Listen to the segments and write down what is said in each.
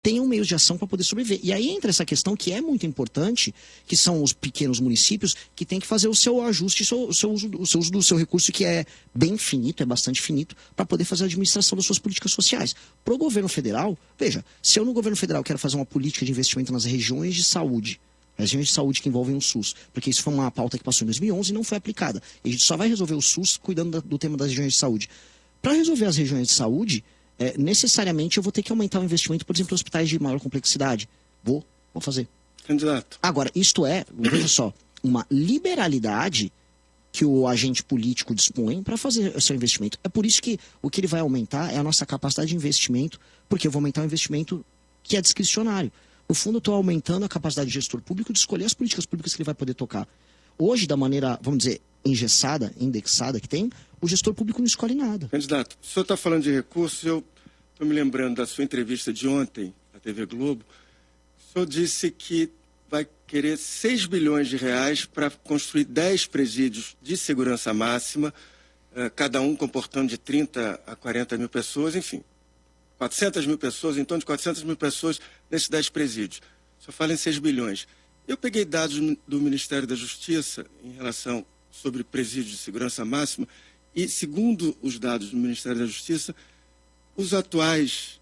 tenham meios de ação para poder sobreviver. E aí entra essa questão que é muito importante, que são os pequenos municípios que têm que fazer o seu ajuste, o seu uso do seu recurso, que é bem finito, é bastante finito, para poder fazer a administração das suas políticas sociais. Para o governo federal, veja, se eu no governo federal quero fazer uma política de investimento nas regiões de saúde, regiões de saúde que envolvem o SUS, porque isso foi uma pauta que passou em 2011 e não foi aplicada. E a gente só vai resolver o SUS cuidando do tema das regiões de saúde. Para resolver as regiões de saúde, necessariamente eu vou ter que aumentar o investimento, por exemplo, em hospitais de maior complexidade. Vou fazer. Candidato. Agora, isto veja só, uma liberalidade que o agente político dispõe para fazer o seu investimento. É por isso que o que ele vai aumentar é a nossa capacidade de investimento, porque eu vou aumentar o investimento que é discricionário. No fundo, eu estou aumentando a capacidade do gestor público de escolher as políticas públicas que ele vai poder tocar. Hoje, da maneira, vamos dizer, engessada, indexada que tem, o gestor público não escolhe nada. Candidato, o senhor está falando de recursos, eu estou me lembrando da sua entrevista de ontem, na TV Globo. O senhor disse que vai querer 6 bilhões de reais para construir 10 presídios de segurança máxima, cada um comportando de 30 a 40 mil pessoas, enfim, 400 mil pessoas, em torno de 400 mil pessoas nesses 10 presídios. O senhor fala em 6 bilhões. Eu peguei dados do Ministério da Justiça em relação sobre presídios de segurança máxima e, segundo os dados do Ministério da Justiça, os atuais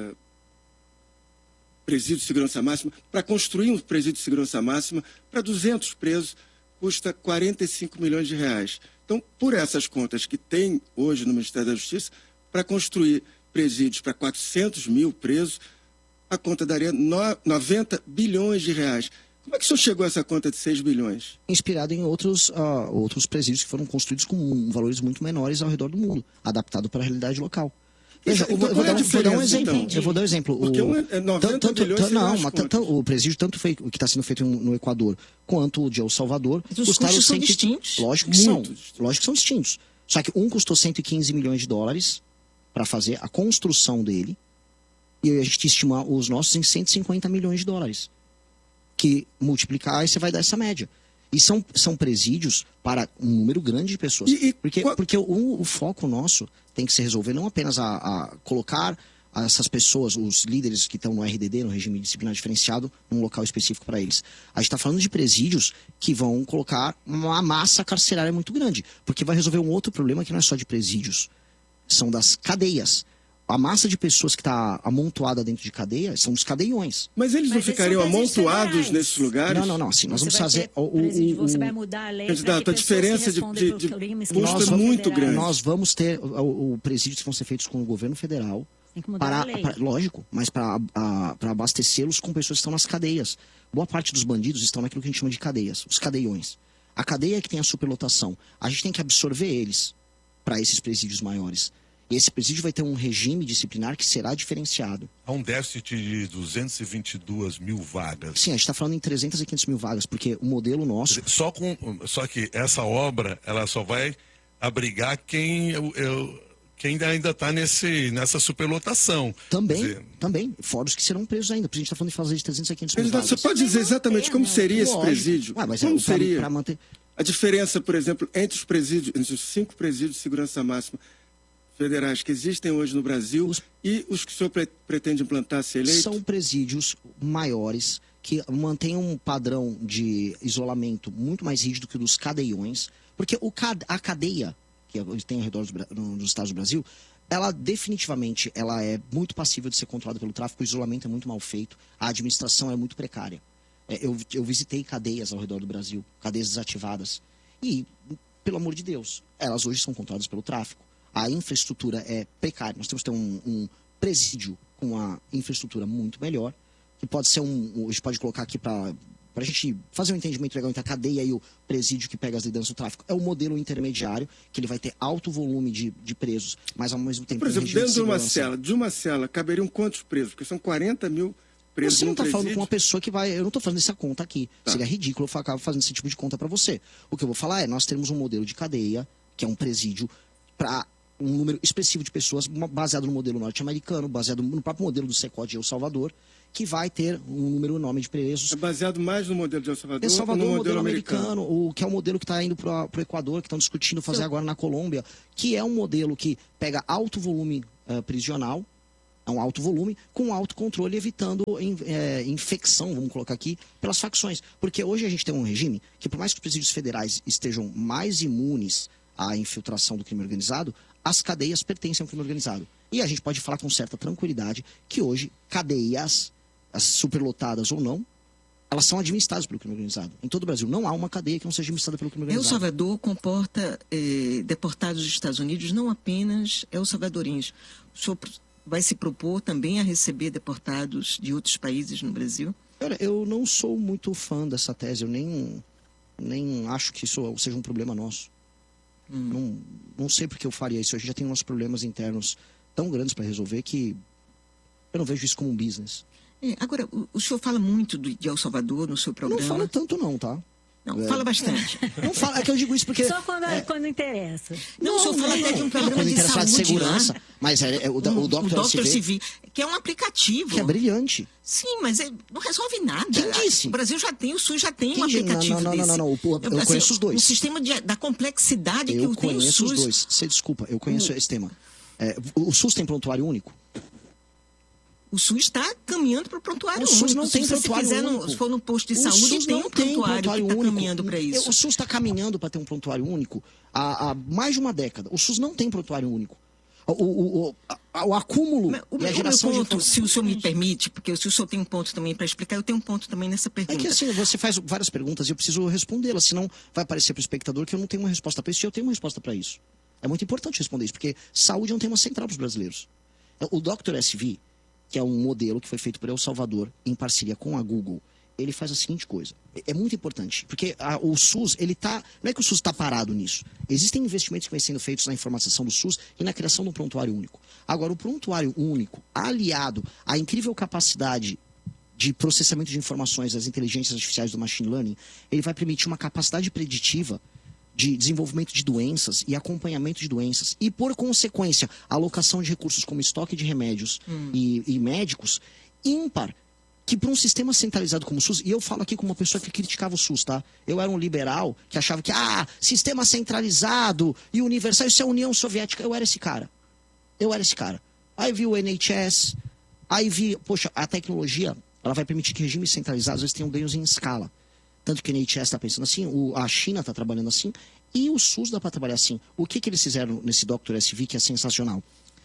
presídios de segurança máxima, para construir um presídio de segurança máxima, para 200 presos, custa 45 milhões de reais. Então, por essas contas que tem hoje no Ministério da Justiça, para construir presídios para 400 mil presos, a conta daria 90 bilhões de reais. Como é que o senhor chegou a essa conta de 6 bilhões? Inspirado em outros presídios que foram construídos com valores muito menores ao redor do mundo, adaptado para a realidade local. Veja, eu vou dar um exemplo. Então? Eu vou dar um exemplo. Porque é 90 bilhões o presídio, tanto o que está sendo feito no Equador, quanto o de El Salvador, custaram são distintos. Lógico que são. Lógico que são distintos. Só que um custou 115 milhões de dólares para fazer a construção dele, e a gente estimar os nossos em 150 milhões de dólares. Que multiplicar, aí você vai dar essa média. E são presídios para um número grande de pessoas. Porque o foco nosso tem que se resolver não apenas a colocar essas pessoas, os líderes que estão no RDD, no regime disciplinar diferenciado, num local específico para eles. A gente está falando de presídios que vão colocar uma massa carcerária muito grande. Porque vai resolver um outro problema que não é só de presídios. São das cadeias. A massa de pessoas que está amontoada dentro de cadeia são dos cadeiões. Mas eles não ficariam amontoados nesses lugares? Não. Assim, nós vamos fazer... Você vai mudar a lei. Candidato, a diferença de custo é muito grande. Nós vamos ter o presídios que vão ser feitos com o governo federal. Tem que mudar a lei. Lógico, mas para abastecê-los com pessoas que estão nas cadeias. Boa parte dos bandidos estão naquilo que a gente chama de cadeias, os cadeiões. A cadeia é que tem a superlotação. A gente tem que absorver eles para esses presídios maiores. E esse presídio vai ter um regime disciplinar que será diferenciado. Há um déficit de 222 mil vagas. Sim, a gente está falando em 300 e 500 mil vagas, porque o modelo nosso... Só que essa obra, ela só vai abrigar quem ainda está nessa superlotação. Também. Fora os que serão presos ainda. A gente está falando de fazer de 300 a 500 mil vagas. Você pode dizer exatamente como seria esse presídio? Como seria para manter... a diferença, por exemplo, entre os 5 presídios de segurança máxima federais que existem hoje no Brasil e os que o senhor pretende implantar, se eleito? São presídios maiores que mantêm um padrão de isolamento muito mais rígido que o dos cadeiões, porque a cadeia que tem ao redor dos estados do Brasil, ela definitivamente é muito passível de ser controlada pelo tráfico, o isolamento é muito mal feito, a administração é muito precária. Eu visitei cadeias ao redor do Brasil, cadeias desativadas, e, pelo amor de Deus, elas hoje são controladas pelo tráfico. A infraestrutura é precária. Nós temos que ter um presídio com uma infraestrutura muito melhor, que pode ser a gente pode colocar aqui para a gente fazer um entendimento legal entre a cadeia e o presídio que pega as lideranças do tráfico. É o modelo intermediário, que ele vai ter alto volume de presos, mas ao mesmo tempo... Por exemplo, dentro de uma cela, caberiam quantos presos? Porque são 40 mil presos. Você não está falando com uma pessoa que vai... Eu não estou fazendo essa conta aqui. Tá. Seria ridículo eu acabar fazendo esse tipo de conta para você. O que eu vou falar é, nós temos um modelo de cadeia, que é um presídio, para um número expressivo de pessoas, baseado no modelo norte-americano, baseado no próprio modelo do SECOD de El Salvador, que vai ter um número enorme de presos. É baseado mais no modelo de El Salvador, El Salvador ou no modelo americano, que é o modelo que está indo para o Equador, que estão discutindo fazer agora na Colômbia, que é um modelo que pega alto volume prisional É um alto volume com alto controle, evitando infecção, vamos colocar aqui, pelas facções. Porque hoje a gente tem um regime que, por mais que os presídios federais estejam mais imunes à infiltração do crime organizado, as cadeias pertencem ao crime organizado. E a gente pode falar com certa tranquilidade que hoje cadeias, as superlotadas ou não, elas são administradas pelo crime organizado. Em todo o Brasil não há uma cadeia que não seja administrada pelo crime organizado. El Salvador comporta deportados dos Estados Unidos, não apenas el-salvadorenhos. O senhor vai se propor também a receber deportados de outros países no Brasil? Olha, eu não sou muito fã dessa tese, eu nem acho que isso seja um problema nosso. Não sei porque eu faria isso. A gente já tem uns problemas internos tão grandes para resolver que eu não vejo isso como um business. Agora, o senhor fala muito de El Salvador no seu programa? Não falo tanto não, tá? Não, fala bastante. Não fala, é que eu digo isso porque... Só quando interessa. Não, o senhor fala até de um programa de saúde de segurança, lá, mas o Dr. CV, que é um aplicativo. Que é brilhante. Sim, mas não resolve nada. Quem disse? O Brasil já tem, o SUS já tem um aplicativo desse. Não, eu conheço os dois. O sistema da complexidade que tem o SUS. Eu conheço os dois. Você desculpa, eu conheço esse tema. O SUS tem prontuário único? O SUS está caminhando para o prontuário único. O SUS não tem prontuário único. Se for no posto de saúde, tem um prontuário que está caminhando para isso. O SUS está caminhando para ter um prontuário único há mais de uma década. O SUS não tem prontuário único. O acúmulo e a geração de informação... Se o senhor me permite, porque se o senhor tem um ponto também para explicar, eu tenho um ponto também nessa pergunta. É que assim, você faz várias perguntas e eu preciso respondê-las, senão vai parecer para o espectador que eu não tenho uma resposta para isso e eu tenho uma resposta para isso. É muito importante responder isso, porque saúde é um tema central para os brasileiros. O Dr. SV, que é um modelo que foi feito por El Salvador em parceria com a Google, ele faz a seguinte coisa. É muito importante, porque o SUS, ele tá... Não é que o SUS está parado nisso. Existem investimentos que vêm sendo feitos na informatização do SUS e na criação de um prontuário único. Agora, o prontuário único, aliado à incrível capacidade de processamento de informações das inteligências artificiais do machine learning, ele vai permitir uma capacidade preditiva de desenvolvimento de doenças e acompanhamento de doenças. E, por consequência, a alocação de recursos como estoque de remédios e médicos ímpar, que para um sistema centralizado como o SUS, e eu falo aqui como uma pessoa que criticava o SUS, tá? Eu era um liberal que achava que, sistema centralizado e universal, isso é a União Soviética. Eu era esse cara. Aí vi o NHS, aí vi, poxa, a tecnologia, ela vai permitir que regimes centralizados, eles tenham ganhos em escala. Tanto que o NHS está pensando assim, a China está trabalhando assim, e o SUS dá para trabalhar assim. O que eles fizeram nesse Dr. SV que é sensacional?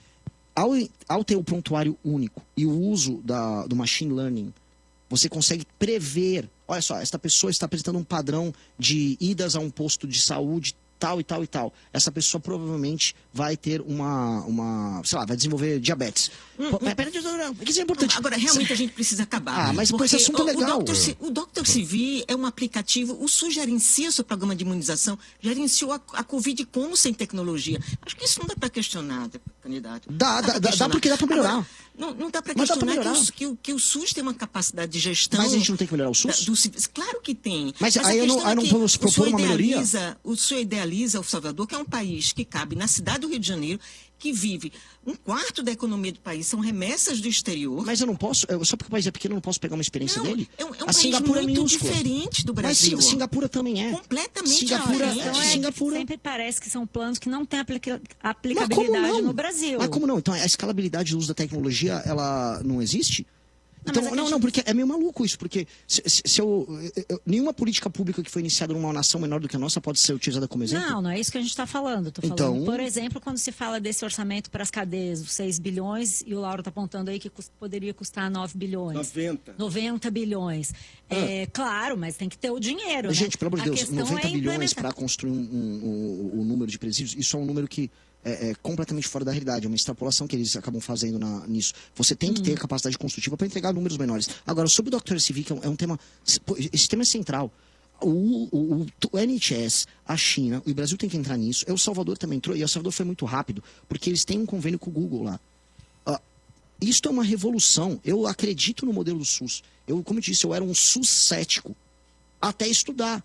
Ao ter o prontuário único e o uso do machine learning, você consegue prever, olha só, esta pessoa está apresentando um padrão de idas a um posto de saúde tal e tal e tal. Essa pessoa provavelmente vai ter sei lá, vai desenvolver diabetes. Isso é importante. Agora, realmente a gente precisa acabar. Mas esse assunto é legal. O Dr. CV é um aplicativo, o SUS gerencia o seu programa de imunização, gerenciou a Covid como sem tecnologia. Acho que isso não dá para questionar, candidato. Dá porque dá para melhorar. Agora, não dá para questionar que o SUS tem uma capacidade de gestão... Mas a gente não tem que melhorar o SUS? Claro que tem. Mas aí eu não vamos propor uma melhoria? O senhor idealiza El Salvador, que é um país que cabe na cidade do Rio de Janeiro, que vive um quarto da economia do país, são remessas do exterior. Mas eu não posso, só porque o país é pequeno, eu não posso pegar uma experiência dele? É um país muito diferente do Brasil. Mas Singapura também é. Completamente diferente. Singapura sempre parece que são planos que não têm aplicabilidade no Brasil. Mas como não? Então a escalabilidade do uso da tecnologia, ela não existe? Então, não, porque é meio maluco isso, porque nenhuma política pública que foi iniciada numa nação menor do que a nossa pode ser utilizada como exemplo? Não é isso que a gente está falando. Estou falando, por exemplo, quando se fala desse orçamento para as cadeias, os 6 bilhões, e o Lauro está apontando aí que poderia custar 9 bilhões. 90 bilhões. Claro, mas tem que ter o dinheiro, né? Gente, pelo amor de Deus, 90 bilhões para construir um número de presídios, isso é um número que é completamente fora da realidade, é uma extrapolação que eles acabam fazendo nisso. Você tem que ter capacidade construtiva para entregar números menores. Agora, sobre o Dr. SV, que é um tema... Esse tema é central. O NHS, a China, o Brasil tem que entrar nisso. El Salvador também entrou, e El Salvador foi muito rápido, porque eles têm um convênio com o Google lá. Isto é uma revolução. Eu acredito no modelo do SUS. Como eu disse, eu era um SUS cético até estudar.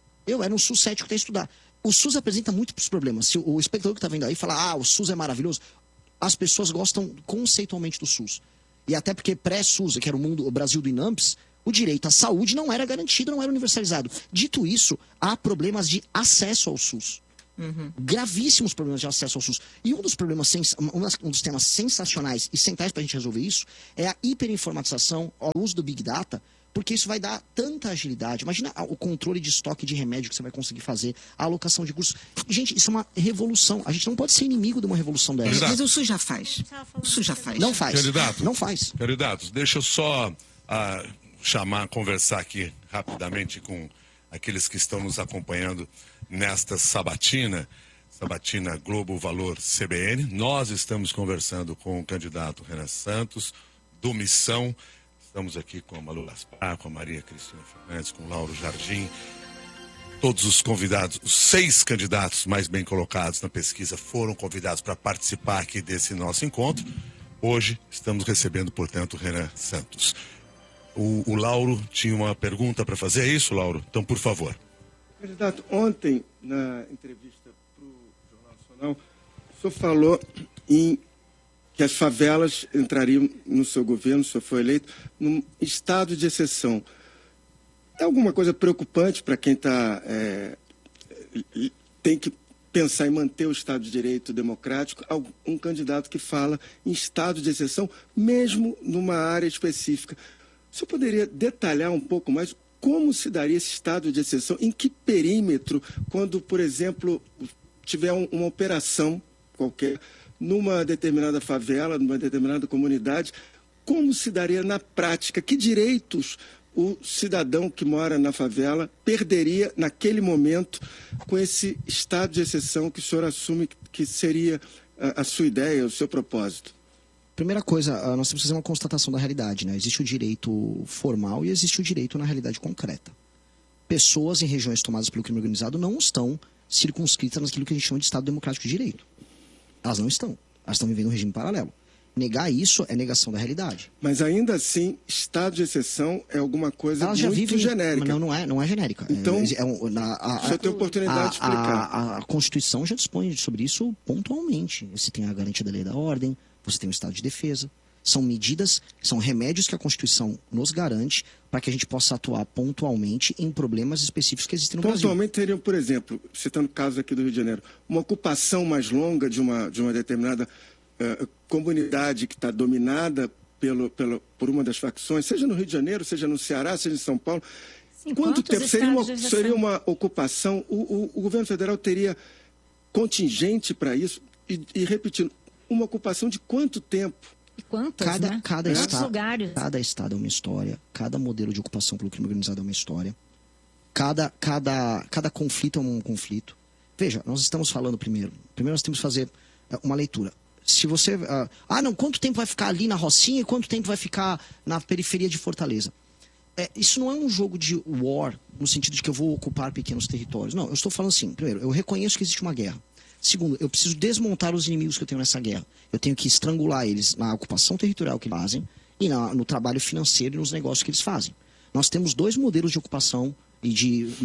O SUS apresenta muitos problemas. Se o espectador que está vendo aí fala, o SUS é maravilhoso, as pessoas gostam conceitualmente do SUS. E até porque pré-SUS, que era o Brasil do INAMPS, o direito à saúde não era garantido, não era universalizado. Dito isso, há problemas de acesso ao SUS. Gravíssimos problemas de acesso ao SUS. E um dos temas sensacionais e centrais para a gente resolver isso é a hiperinformatização, o uso do Big Data, porque isso vai dar tanta agilidade. Imagina o controle de estoque de remédio que você vai conseguir fazer, a alocação de recursos. Gente, isso é uma revolução. A gente não pode ser inimigo de uma revolução dessa. Mas o SUS já faz. O SUS já faz. Não faz. Candidato, não faz. Candidatos, deixa eu só conversar aqui rapidamente com aqueles que estão nos acompanhando nesta sabatina Globo Valor CBN. Nós estamos conversando com o candidato Renan Santos, do Missão. Estamos aqui com a Malu Gaspar, com a Maria Cristina Fernandes, com o Lauro Jardim. Todos os convidados, os 6 candidatos mais bem colocados na pesquisa foram convidados para participar aqui desse nosso encontro. Hoje estamos recebendo, portanto, o Renan Santos. O Lauro tinha uma pergunta para fazer, é isso, Lauro? Então, por favor. Candidato, ontem, na entrevista para o Jornal Nacional, o senhor falou que as favelas entrariam no seu governo, o senhor foi eleito, num estado de exceção. É alguma coisa preocupante para quem tem que pensar em manter o Estado de Direito democrático, um candidato que fala em estado de exceção, mesmo numa área específica? O senhor poderia detalhar um pouco mais como se daria esse estado de exceção? Em que perímetro, quando, por exemplo, tiver uma operação qualquer numa determinada favela, numa determinada comunidade, como se daria na prática? Que direitos o cidadão que mora na favela perderia naquele momento com esse estado de exceção que o senhor assume que seria a sua ideia, o seu propósito? Primeira coisa, nós temos que fazer uma constatação da realidade, né? Existe o direito formal e existe o direito na realidade concreta. Pessoas em regiões tomadas pelo crime organizado não estão circunscritas naquilo que a gente chama de Estado Democrático de Direito. Elas não estão. Elas estão vivendo um regime paralelo. Negar isso é negação da realidade. Mas ainda assim, estado de exceção é alguma coisa muito genérica. Não é genérica. Então, o senhor tem oportunidade de explicar. A Constituição já dispõe sobre isso pontualmente. Você tem a garantia da lei e da ordem, você tem o estado de defesa. São medidas, são remédios que a Constituição nos garante para que a gente possa atuar pontualmente em problemas específicos que existem no Brasil. Pontualmente teriam, por exemplo, citando casos aqui do Rio de Janeiro, uma ocupação mais longa de uma determinada comunidade que está dominada por uma das facções, seja no Rio de Janeiro, seja no Ceará, seja em São Paulo. Sim, quanto tempo seria uma ocupação? O governo federal teria contingente para isso? E repetindo, uma ocupação de quanto tempo? E quantas, cada lugares? Cada estado é uma história, cada modelo de ocupação pelo crime organizado é uma história, cada conflito é um conflito. Veja, nós estamos falando primeiro nós temos que fazer uma leitura. Se você... quanto tempo vai ficar ali na Rocinha e quanto tempo vai ficar na periferia de Fortaleza? Isso não é um jogo de war, no sentido de que eu vou ocupar pequenos territórios. Não, eu estou falando assim, primeiro, eu reconheço que existe uma guerra. Segundo, eu preciso desmontar os inimigos que eu tenho nessa guerra. Eu tenho que estrangular eles na ocupação territorial que eles fazem e no trabalho financeiro e nos negócios que eles fazem. Nós temos 2 modelos de ocupação e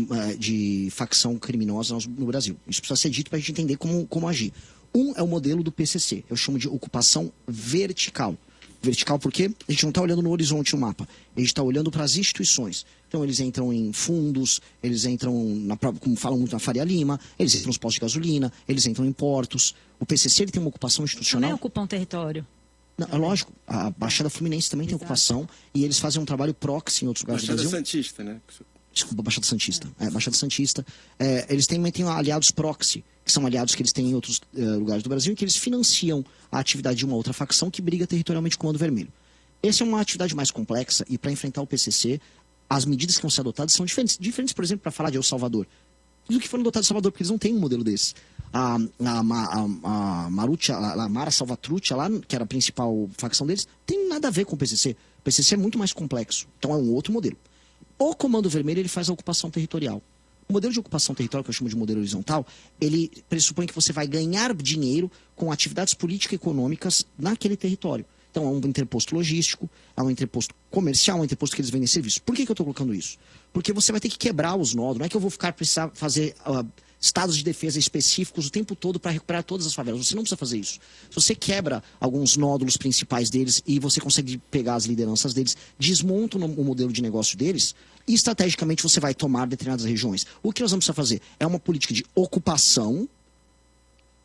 de facção criminosa no Brasil. Isso precisa ser dito para a gente entender como agir. Um é o modelo do PCC, eu chamo de ocupação vertical. Vertical porque a gente não está olhando no horizonte no mapa, a gente está olhando para as instituições. Então eles entram em fundos, eles entram, como falam muito na Faria Lima, eles entram nos postos de gasolina, eles entram em portos. O PCC ele tem uma ocupação institucional. Também ocupam território. Não, é lógico, a Baixada Fluminense também tem ocupação e eles fazem um trabalho proxy em outros lugares do Brasil. Baixada Santista, né? Desculpa, Baixada Santista. Baixada Santista. Eles também têm aliados proxy, que são aliados que eles têm em outros lugares do Brasil e que eles financiam a atividade de uma outra facção que briga territorialmente com o Comando Vermelho. Essa é uma atividade mais complexa e para enfrentar o PCC, as medidas que vão ser adotadas são diferentes. Diferentes, por exemplo, para falar de El Salvador. Do que foram adotados em Salvador, porque eles não têm um modelo desse. A Mara Salvatrucha, lá, que era a principal facção deles, tem nada a ver com o PCC. O PCC é muito mais complexo. Então é um outro modelo. O Comando Vermelho ele faz a ocupação territorial. O modelo de ocupação territorial, que eu chamo de modelo horizontal, ele pressupõe que você vai ganhar dinheiro com atividades político-econômicas naquele território. Então, é um interposto logístico, é um interposto comercial, é um interposto que eles vendem serviços. Por que eu estou colocando isso? Porque você vai ter que quebrar os nódulos. Não é que eu vou precisar fazer estados de defesa específicos o tempo todo para recuperar todas as favelas. Você não precisa fazer isso. Se você quebra alguns nódulos principais deles e você consegue pegar as lideranças deles, desmonta o modelo de negócio deles e estrategicamente você vai tomar determinadas regiões. O que nós vamos precisar fazer é uma política de ocupação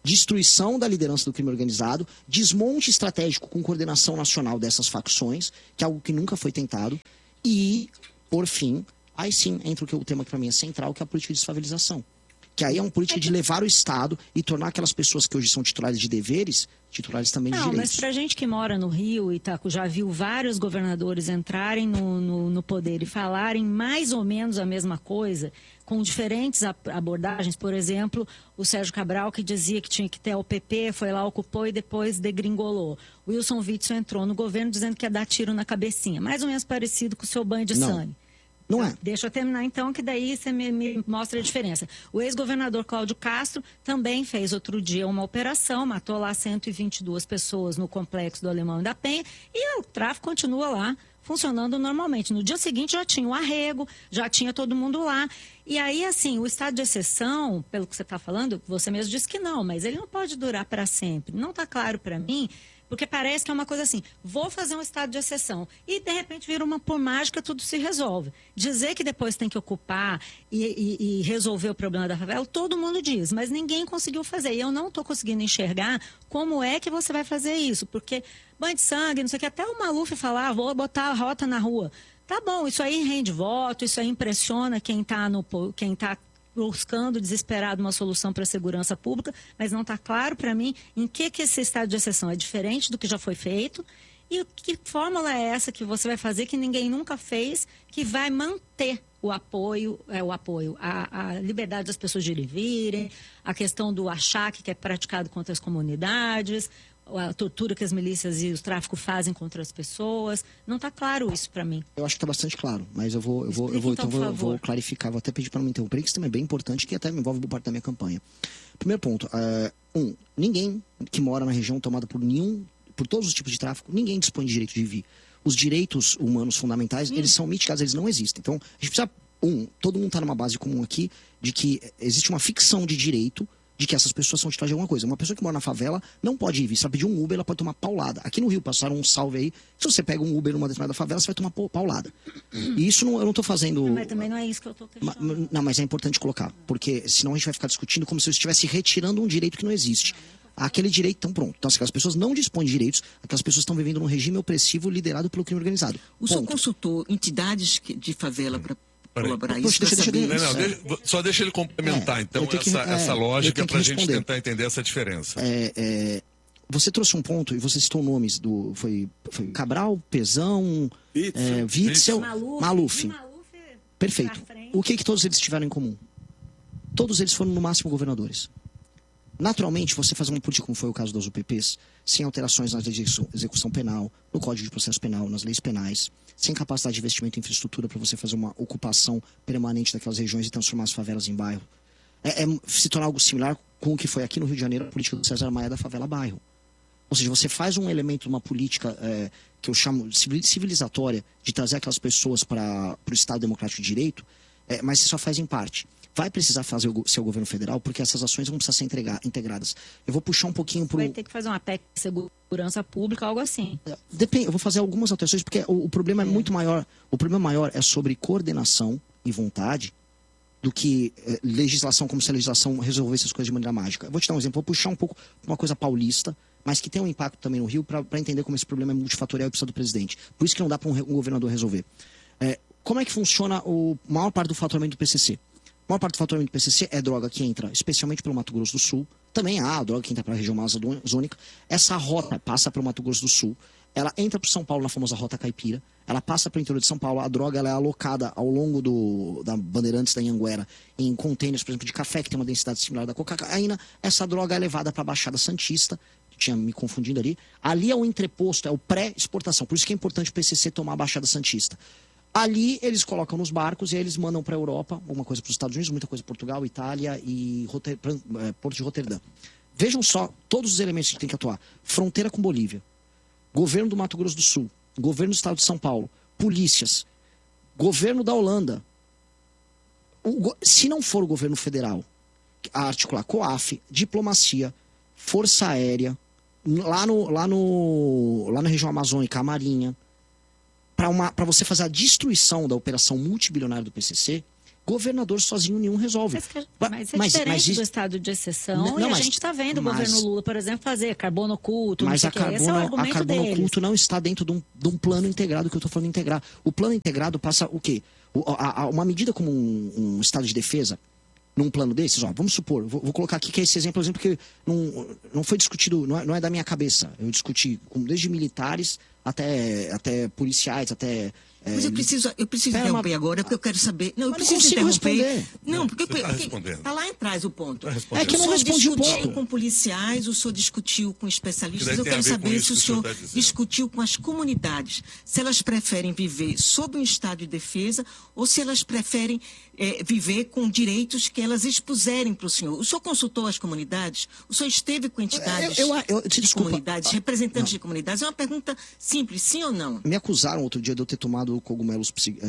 destruição da liderança do crime organizado, desmonte estratégico com coordenação nacional dessas facções, que é algo que nunca foi tentado, e, por fim, aí sim entra o tema que para mim é central, que é a política de desfavelização. Que aí é uma política de levar o Estado e tornar aquelas pessoas que hoje são titulares de deveres, titulares também de direitos. Mas pra gente que mora no Rio e já viu vários governadores entrarem no poder e falarem mais ou menos a mesma coisa, com diferentes abordagens, por exemplo, o Sérgio Cabral, que dizia que tinha que ter o PP, foi lá, ocupou e depois degringolou. O Wilson Witzel entrou no governo dizendo que ia dar tiro na cabecinha, mais ou menos parecido com o seu banho de sangue. Não é. Deixa eu terminar então, que daí você me mostra a diferença. O ex-governador Cláudio Castro também fez outro dia uma operação, matou lá 122 pessoas no complexo do Alemão e da Penha, e o tráfico continua lá, funcionando normalmente. No dia seguinte já tinha o arrego, já tinha todo mundo lá. E aí, assim, o estado de exceção, pelo que você está falando, você mesmo disse que não, mas ele não pode durar para sempre. Não está claro para mim, porque parece que é uma coisa assim, vou fazer um estado de exceção e de repente vira por mágica, tudo se resolve. Dizer que depois tem que ocupar e resolver o problema da favela, todo mundo diz, mas ninguém conseguiu fazer. E eu não estou conseguindo enxergar como é que você vai fazer isso, porque banho de sangue, não sei o que, até o Maluf falar, vou botar a rota na rua. Tá bom, isso aí rende voto, isso aí impressiona quem está buscando desesperado uma solução para a segurança pública, mas não está claro para mim em que esse estado de exceção é diferente do que já foi feito e que fórmula é essa que você vai fazer que ninguém nunca fez, que vai manter a liberdade das pessoas de ir e virem, a questão do achaque que é praticado contra as comunidades, a tortura que as milícias e os tráficos fazem contra as pessoas. Não está claro isso para mim. Eu acho que está bastante claro, mas eu vou clarificar, vou até pedir para não me interromper, que isso também é bem importante, que até me envolve boa parte da minha campanha. Primeiro ponto, ninguém que mora na região tomada por todos os tipos de tráfico, ninguém dispõe de direito de vir. Os direitos humanos fundamentais, eles são mitigados, eles não existem. Então, a gente precisa, todo mundo está numa base comum aqui, de que existe uma ficção de direito de que essas pessoas são titulares de alguma coisa. Uma pessoa que mora na favela não pode ir. Se ela pedir um Uber, ela pode tomar paulada. Aqui no Rio, passaram um salve aí. Se você pega um Uber numa determinada favela, você vai tomar paulada. E isso eu não estou fazendo... Mas também não é isso que eu estou questionando. Não, mas é importante colocar. Porque senão a gente vai ficar discutindo como se eu estivesse retirando um direito que não existe. Aquele direito, então pronto. Então, se aquelas pessoas não dispõem de direitos, aquelas pessoas estão vivendo num regime opressivo liderado pelo crime organizado. O senhor consultou entidades de favela para colaborar isso? Só deixa ele complementar, então, essa lógica para a gente tentar entender essa diferença. Você trouxe um ponto e você citou nomes foi Cabral, Pezão, Witzel, Maluf. Perfeito. O que todos eles tiveram em comum? Todos eles foram, no máximo, governadores. Naturalmente, você fazer uma política, como foi o caso das UPPs, sem alterações nas leis de execução penal, no Código de Processo Penal, nas leis penais, sem capacidade de investimento em infraestrutura para você fazer uma ocupação permanente daquelas regiões e transformar as favelas em bairro, se tornar algo similar com o que foi aqui no Rio de Janeiro a política do César Maia da favela bairro. Ou seja, você faz um elemento de uma política que eu chamo civilizatória, de trazer aquelas pessoas para o Estado Democrático de Direito, mas você só faz em parte. Vai precisar fazer ser o governo federal, porque essas ações vão precisar ser integradas. Eu vou puxar um pouquinho para o... Vai ter que fazer uma PEC de segurança pública, algo assim. Depende, eu vou fazer algumas alterações, porque o problema é muito maior. O problema maior é sobre coordenação e vontade do que legislação, como se a legislação resolvesse as coisas de maneira mágica. Eu vou te dar um exemplo, vou puxar um pouco uma coisa paulista, mas que tem um impacto também no Rio, para entender como esse problema é multifatorial e precisa do presidente. Por isso que não dá para um governador resolver. Como é que funciona a maior parte do faturamento do PCC? A maior parte do faturamento do PCC é droga que entra especialmente pelo Mato Grosso do Sul. Também há droga que entra para a região amazônica. Essa rota passa para o Mato Grosso do Sul. Ela entra para o São Paulo na famosa Rota Caipira. Ela passa para o interior de São Paulo. A droga ela é alocada ao longo da Bandeirantes da Anhanguera em contêineres, por exemplo, de café, que tem uma densidade similar da cocaína. Essa droga é levada para a Baixada Santista. Tinha me confundido ali. Ali é o entreposto, é o pré-exportação. Por isso que é importante o PCC tomar a Baixada Santista. Ali eles colocam nos barcos e aí eles mandam para a Europa, alguma coisa para os Estados Unidos, muita coisa para Portugal, Itália e Porto de Roterdã. Vejam só todos os elementos que tem que atuar. Fronteira com Bolívia, governo do Mato Grosso do Sul, governo do Estado de São Paulo, polícias, governo da Holanda. Se não for o governo federal a articular COAF, diplomacia, força aérea, lá na região amazônica, a Marinha, para você fazer a destruição da operação multibilionária do PCC, Governador sozinho nenhum resolve. Mas é diferente do estado de exceção. A gente está vendo o governo Lula, por exemplo, fazer carbono oculto. Mas a carbono oculto não está dentro de um plano integrado que eu estou falando integrar. O plano integrado passa o quê? Uma medida como um estado de defesa, num plano desses, vamos supor, vou colocar aqui que é esse exemplo que não foi discutido, não é da minha cabeça. Eu discuti desde militares até policiais, até... Mas eu preciso interromper agora, porque eu quero saber... Não, eu preciso interromper. Não, porque está lá atrás o ponto. É que eu não respondi o ponto. O senhor discutiu com policiais, o senhor discutiu com especialistas. Eu quero saber se o senhor discutiu com as comunidades. Se elas preferem viver sob um estado de defesa ou se elas preferem viver com direitos que elas expuserem para o senhor. O senhor consultou as comunidades? O senhor esteve com entidades de comunidades, representantes de comunidades? É uma pergunta simples, sim ou não? Me acusaram outro dia de eu ter tomado cogumelos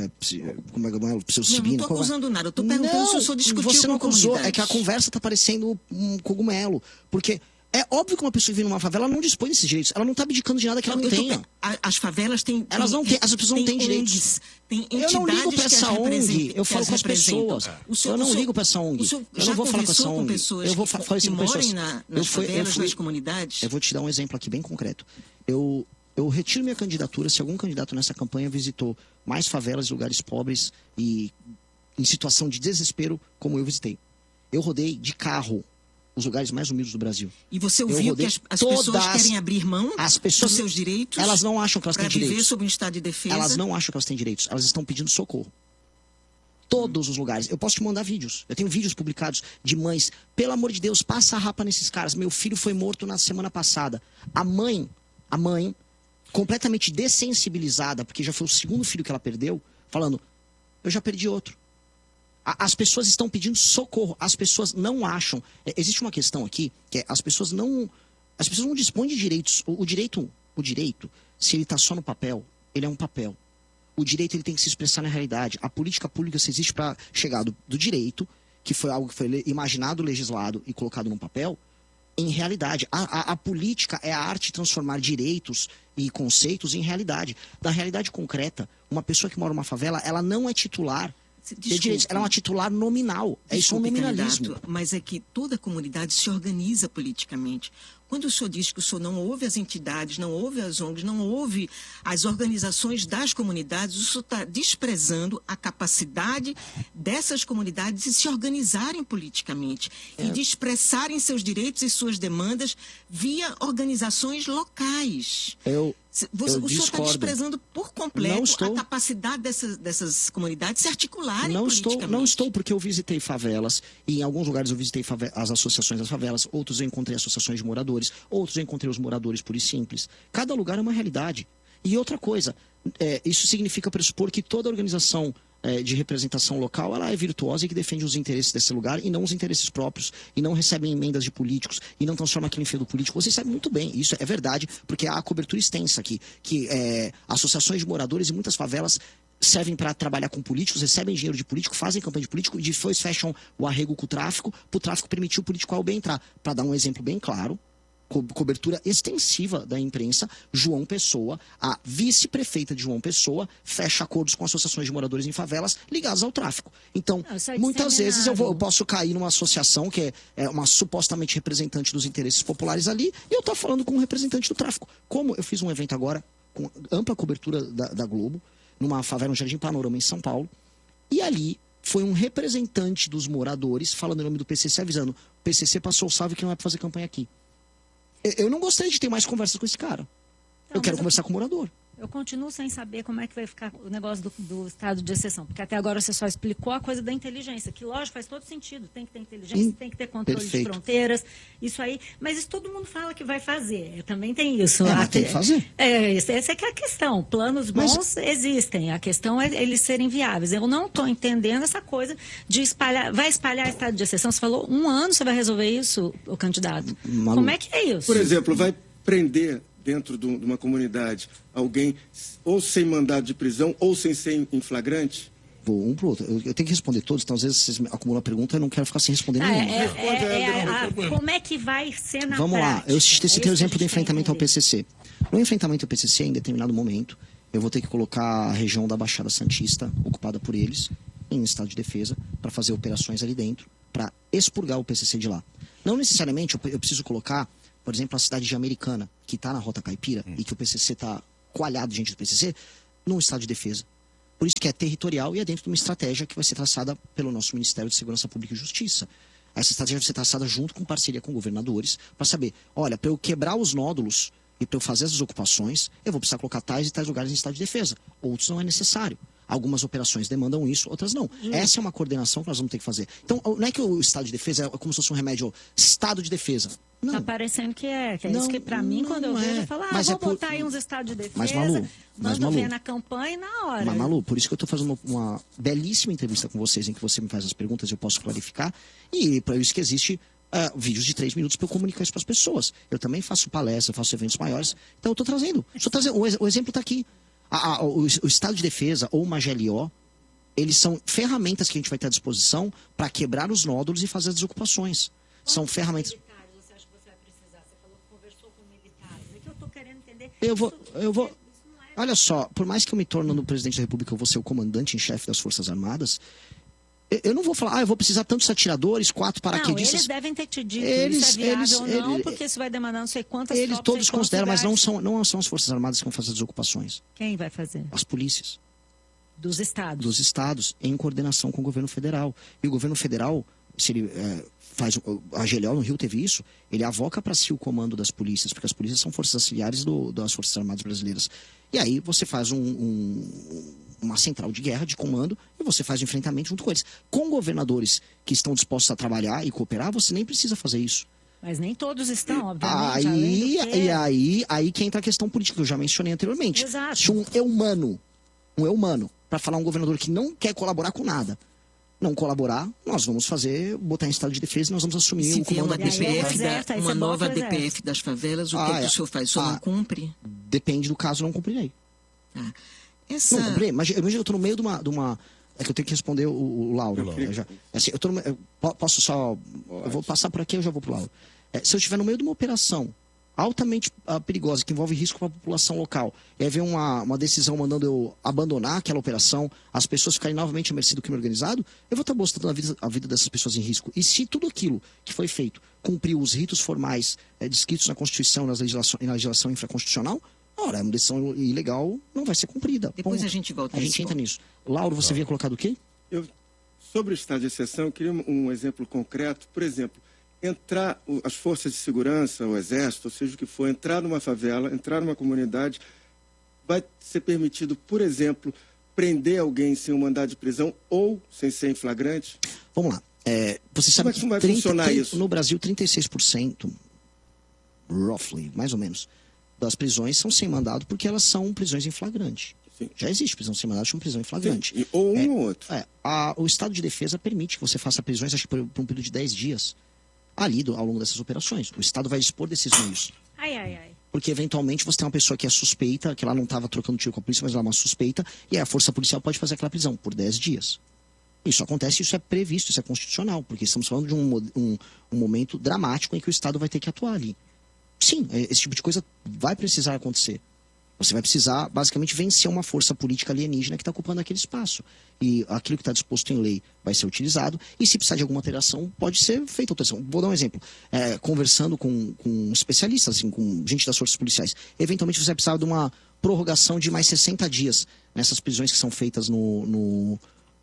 psilocibina. Não estou acusando nada, eu estou perguntando se o senhor discutiu você não com acusou, comunidades. é que a conversa está parecendo um cogumelo, porque... É óbvio que uma pessoa que vive numa favela não dispõe desses direitos. Ela não está abdicando de nada que ela não tenha. As favelas têm... Elas não têm, as pessoas não têm direitos. Tem eu não ligo para essa ONG, eu falo com as pessoas. Eu não ligo para essa ONG. Eu não vou falar com essa ONG. Eu vou falar isso com pessoas. Nas favelas, nas comunidades? Eu vou te dar um exemplo aqui bem concreto. Eu retiro minha candidatura se algum candidato nessa campanha visitou mais favelas, lugares pobres e em situação de desespero como eu visitei. Eu rodei de carro os lugares mais humildes do Brasil. E você ouviu que as pessoas querem abrir mão dos seus direitos? Elas não acham que elas têm direitos. Para viver sob um estado de defesa? Elas não acham que elas têm direitos. Elas estão pedindo socorro. Todos os lugares. Eu posso te mandar vídeos. Eu tenho vídeos publicados de mães. Pelo amor de Deus, passa a rapa nesses caras. Meu filho foi morto na semana passada. A mãe, completamente dessensibilizada, porque já foi o segundo filho que ela perdeu, falando, eu já perdi outro. As pessoas estão pedindo socorro. As pessoas não acham... Existe uma questão aqui, que é as pessoas não dispõem de direitos. O direito, se ele está só no papel, ele é um papel. O direito ele tem que se expressar na realidade. A política pública só existe para chegar do direito, que foi algo que foi imaginado, legislado e colocado num papel, em realidade. A política é a arte de transformar direitos e conceitos em realidade. Na realidade concreta, uma pessoa que mora numa favela, ela não é titular... Ela é uma titular nominal. Isso é um nominalismo. Candidato, mas é que toda a comunidade se organiza politicamente. Quando o senhor diz que o senhor não ouve as entidades, não ouve as ONGs, não ouve as organizações das comunidades, o senhor está desprezando a capacidade dessas comunidades de se organizarem politicamente e de expressarem seus direitos e suas demandas via organizações locais. O senhor está desprezando por completo a capacidade dessas comunidades se articularem politicamente. Não estou, porque eu visitei favelas, e em alguns lugares eu visitei as associações das favelas, outros eu encontrei associações de moradores, outros eu encontrei os moradores pura e simples. Cada lugar é uma realidade. E outra coisa, isso significa pressupor que toda organização de representação local, ela é virtuosa e que defende os interesses desse lugar e não os interesses próprios, e não recebe emendas de políticos, e não transforma aquilo em feudo político. Vocês sabem muito bem, isso é verdade, porque há cobertura extensa aqui, que associações de moradores e muitas favelas servem para trabalhar com políticos, recebem dinheiro de político, fazem campanha de político e depois fecham o arrego com o tráfico, para o tráfico permitir o político ao bem entrar. Para dar um exemplo bem claro, cobertura extensiva da imprensa, João Pessoa, a vice-prefeita de João Pessoa, fecha acordos com associações de moradores em favelas ligadas ao tráfico. Então, muitas vezes eu posso cair numa associação que é uma supostamente representante dos interesses populares ali, e eu estou falando com um representante do tráfico. Como eu fiz um evento agora, com ampla cobertura da Globo, numa favela no Jardim Panorama, em São Paulo, e ali foi um representante dos moradores, falando em nome do PCC, avisando, o PCC passou o salve que não é para fazer campanha aqui. Eu não gostaria de ter mais conversas com esse cara. Eu quero conversar com o morador. Eu continuo sem saber como é que vai ficar o negócio do estado de exceção. Porque até agora você só explicou a coisa da inteligência. Que, lógico, faz todo sentido. Tem que ter inteligência, tem que ter controle de fronteiras. Isso aí. Mas isso todo mundo fala que vai fazer. Também tem isso. Tem que fazer. Essa é que é a questão. Planos bons existem. A questão é eles serem viáveis. Eu não estou entendendo essa coisa de espalhar. Vai espalhar estado de exceção? Você falou 1 ano você vai resolver isso, o candidato. Como é que é isso? Por exemplo, vai prender dentro de uma comunidade alguém ou sem mandado de prisão ou sem ser em flagrante? Vou um pro outro. Eu tenho que responder todos, então às vezes vocês acumulam a pergunta e eu não quero ficar sem responder nenhuma. Como é que vai ser na Vamos prática? lá, eu citei o exemplo do enfrentamento ao PCC. No enfrentamento ao PCC, em determinado momento, eu vou ter que colocar a região da Baixada Santista ocupada por eles. em estado de defesa para fazer operações ali dentro, para expurgar o PCC de lá. Não necessariamente eu preciso colocar, por exemplo, a cidade de Americana, que está na Rota Caipira, e que o PCC está coalhado diante do PCC, num estado de defesa. Por isso que é territorial e é dentro de uma estratégia que vai ser traçada pelo nosso Ministério de Segurança Pública e Justiça. Essa estratégia vai ser traçada junto com parceria com governadores para saber, olha, para eu quebrar os nódulos e para eu fazer essas ocupações, eu vou precisar colocar tais e tais lugares em estado de defesa. Outros não é necessário. Algumas operações demandam isso, outras não. Essa é uma coordenação que nós vamos ter que fazer. Então, não é que o estado de defesa é como se fosse um remédio, estado de defesa. Não. Tá parecendo que é. Que é isso que, pra mim, quando eu vejo, eu falo, vou botar aí uns estados de defesa, mas, Malu, mando ver na campanha e na hora. Mas, Malu, por isso que eu tô fazendo uma belíssima entrevista com vocês, em que você me faz as perguntas e eu posso clarificar. E por isso que existe vídeos de 3 minutos para eu comunicar isso para as pessoas. Eu também faço palestras, faço eventos maiores. Então, eu tô trazendo. O exemplo tá aqui. O estado de defesa ou uma GLO, eles são ferramentas que a gente vai ter à disposição para quebrar os nódulos e fazer as desocupações. São ferramentas. Militares você acha que você vai precisar? Você falou que conversou com militares. É que eu tô querendo entender. Eu vou. Olha só, por mais que eu me torne no presidente da República, eu vou ser o comandante em chefe das Forças Armadas. Eu não vou falar, eu vou precisar tantos atiradores, 4 paraquedistas. Não, eles devem ter te dito isso é viável ou não, porque isso vai demandar não sei quantas Eles todos consideram, mas não são as Forças Armadas que vão fazer as desocupações. Quem vai fazer? As polícias. Dos estados. Dos estados, em coordenação com o governo federal. E o governo federal, se ele faz... A GLO no Rio teve isso, ele avoca para si o comando das polícias, porque as polícias são forças auxiliares das Forças Armadas brasileiras. E aí você faz uma central de guerra, de comando, e você faz o enfrentamento junto com eles. Com governadores que estão dispostos a trabalhar e cooperar, você nem precisa fazer isso. Mas nem todos estão, obviamente. Aí que entra a questão política, que eu já mencionei anteriormente. Exato. Se um humano, para falar um governador que não quer colaborar com nada, não colaborar, nós vamos botar em estado de defesa e nós vamos assumir o comando da polícia. Uma nova DPF das favelas, o que o senhor faz? O senhor não cumpre? Depende do caso, não cumprirei. Não cumprirei, mas eu estou no meio de uma... É que eu tenho que responder o Lauro. Posso só... Eu vou passar por aqui e eu já vou pro Lauro. Se eu estiver no meio de uma operação altamente perigosa, que envolve risco para a população local, e aí vem uma decisão mandando eu abandonar aquela operação, as pessoas ficarem novamente à mercê do crime organizado, eu vou estar botando a vida dessas pessoas em risco. E se tudo aquilo que foi feito cumpriu os ritos formais descritos na Constituição e na legislação infraconstitucional, ora, uma decisão ilegal não vai ser cumprida. Depois a gente volta. A gente entra nisso. Lauro, você havia colocado o quê? Sobre o estado de exceção, eu queria um exemplo concreto. Por exemplo, as forças de segurança, o exército, ou seja o que for, entrar numa favela, entrar numa comunidade, vai ser permitido, por exemplo, prender alguém sem um mandado de prisão ou sem ser em flagrante? Vamos lá. Você sabe como vai funcionar isso? No Brasil, 36%, roughly, mais ou menos, das prisões são sem mandado porque elas são prisões em flagrante. Sim. Já existe prisão sem mandado, chama prisão em flagrante. Sim. Ou um ou outro. O estado de defesa permite que você faça prisões, acho que por um período de 10 dias, ali ao longo dessas operações. O Estado vai dispor desses meios. Porque, eventualmente, você tem uma pessoa que é suspeita, que ela não estava trocando tiro com a polícia, mas ela é uma suspeita, e aí a força policial pode fazer aquela prisão por 10 dias. Isso acontece, isso é previsto, isso é constitucional, porque estamos falando de um momento dramático em que o Estado vai ter que atuar ali. Sim, esse tipo de coisa vai precisar acontecer. Você vai precisar, basicamente, vencer uma força política alienígena que está ocupando aquele espaço. E aquilo que está disposto em lei vai ser utilizado. E se precisar de alguma alteração, pode ser feita alteração. Vou dar um exemplo. Conversando com especialistas, assim, com gente das forças policiais. Eventualmente, você vai precisar de uma prorrogação de mais 60 dias nessas prisões que são feitas no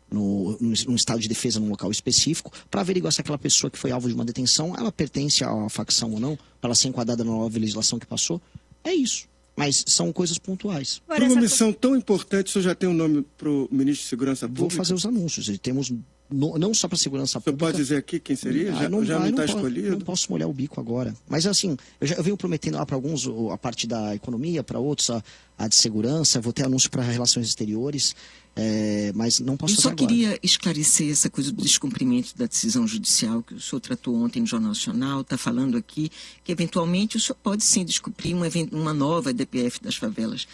estado de defesa num local específico, para averiguar se aquela pessoa que foi alvo de uma detenção, ela pertence à facção ou não, para ela ser enquadrada na nova legislação que passou. É isso. Mas são coisas pontuais. Por uma missão tão importante, o senhor já tem um nome para o ministro de Segurança Pública? Vou fazer os anúncios. E temos, não só para Segurança Pública... Você pode dizer aqui quem seria? Já não está escolhido? Não posso molhar o bico agora. Mas assim, eu venho prometendo lá para alguns a parte da economia, para outros a de segurança, vou ter anúncio para relações exteriores, mas não posso fazer agora. Eu só queria esclarecer essa coisa do descumprimento da decisão judicial que o senhor tratou ontem no Jornal Nacional, está falando aqui que eventualmente o senhor pode sim descumprir uma nova DPF das favelas.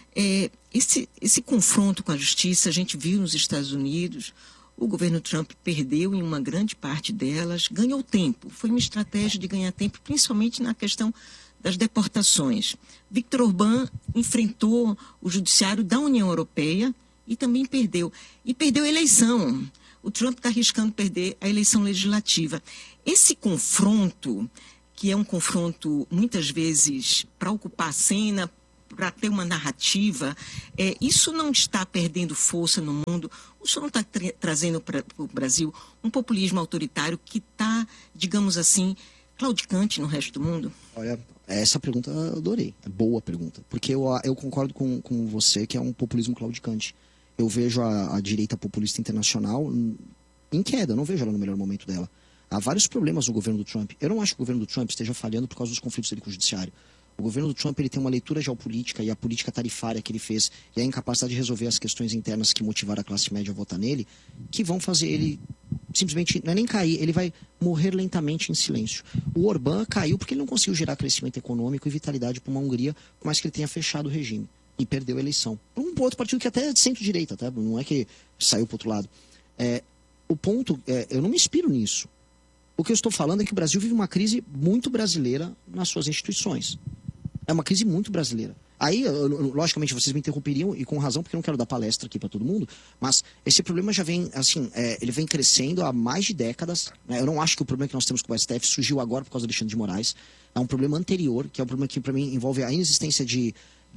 Esse confronto com a justiça, a gente viu nos Estados Unidos, o governo Trump perdeu em uma grande parte delas, ganhou tempo. Foi uma estratégia de ganhar tempo, principalmente na questão das deportações. Viktor Orbán enfrentou o judiciário da União Europeia e também perdeu. E perdeu a eleição. O Trump está arriscando perder a eleição legislativa. Esse confronto, que é um confronto, muitas vezes, para ocupar a cena, para ter uma narrativa, isso não está perdendo força no mundo? O senhor não está trazendo para o Brasil um populismo autoritário que está, digamos assim, claudicante no resto do mundo? Olha, essa pergunta eu adorei. É boa pergunta. Porque eu concordo com você que é um populismo claudicante. Eu vejo a direita populista internacional em queda. Eu não vejo ela no melhor momento dela. Há vários problemas no governo do Trump. Eu não acho que o governo do Trump esteja falhando por causa dos conflitos dele com o judiciário. O governo do Trump ele tem uma leitura geopolítica e a política tarifária que ele fez e a incapacidade de resolver as questões internas que motivaram a classe média a votar nele, que vão fazer ele simplesmente, não é nem cair, ele vai morrer lentamente em silêncio. O Orbán caiu porque ele não conseguiu gerar crescimento econômico e vitalidade para uma Hungria, por mais que ele tenha fechado o regime e perdeu a eleição. Um outro partido que até é de centro-direita, tá? Não é que saiu para o outro lado. O ponto eu não me inspiro nisso. O que eu estou falando é que o Brasil vive uma crise muito brasileira nas suas instituições. É uma crise muito brasileira. Aí, logicamente, vocês me interromperiam, e com razão, porque eu não quero dar palestra aqui para todo mundo, mas esse problema já vem, assim, ele vem crescendo há mais de décadas. Né? Eu não acho que o problema que nós temos com o STF surgiu agora por causa do Alexandre de Moraes. É um problema anterior, que é um problema que, para mim, envolve a inexistência de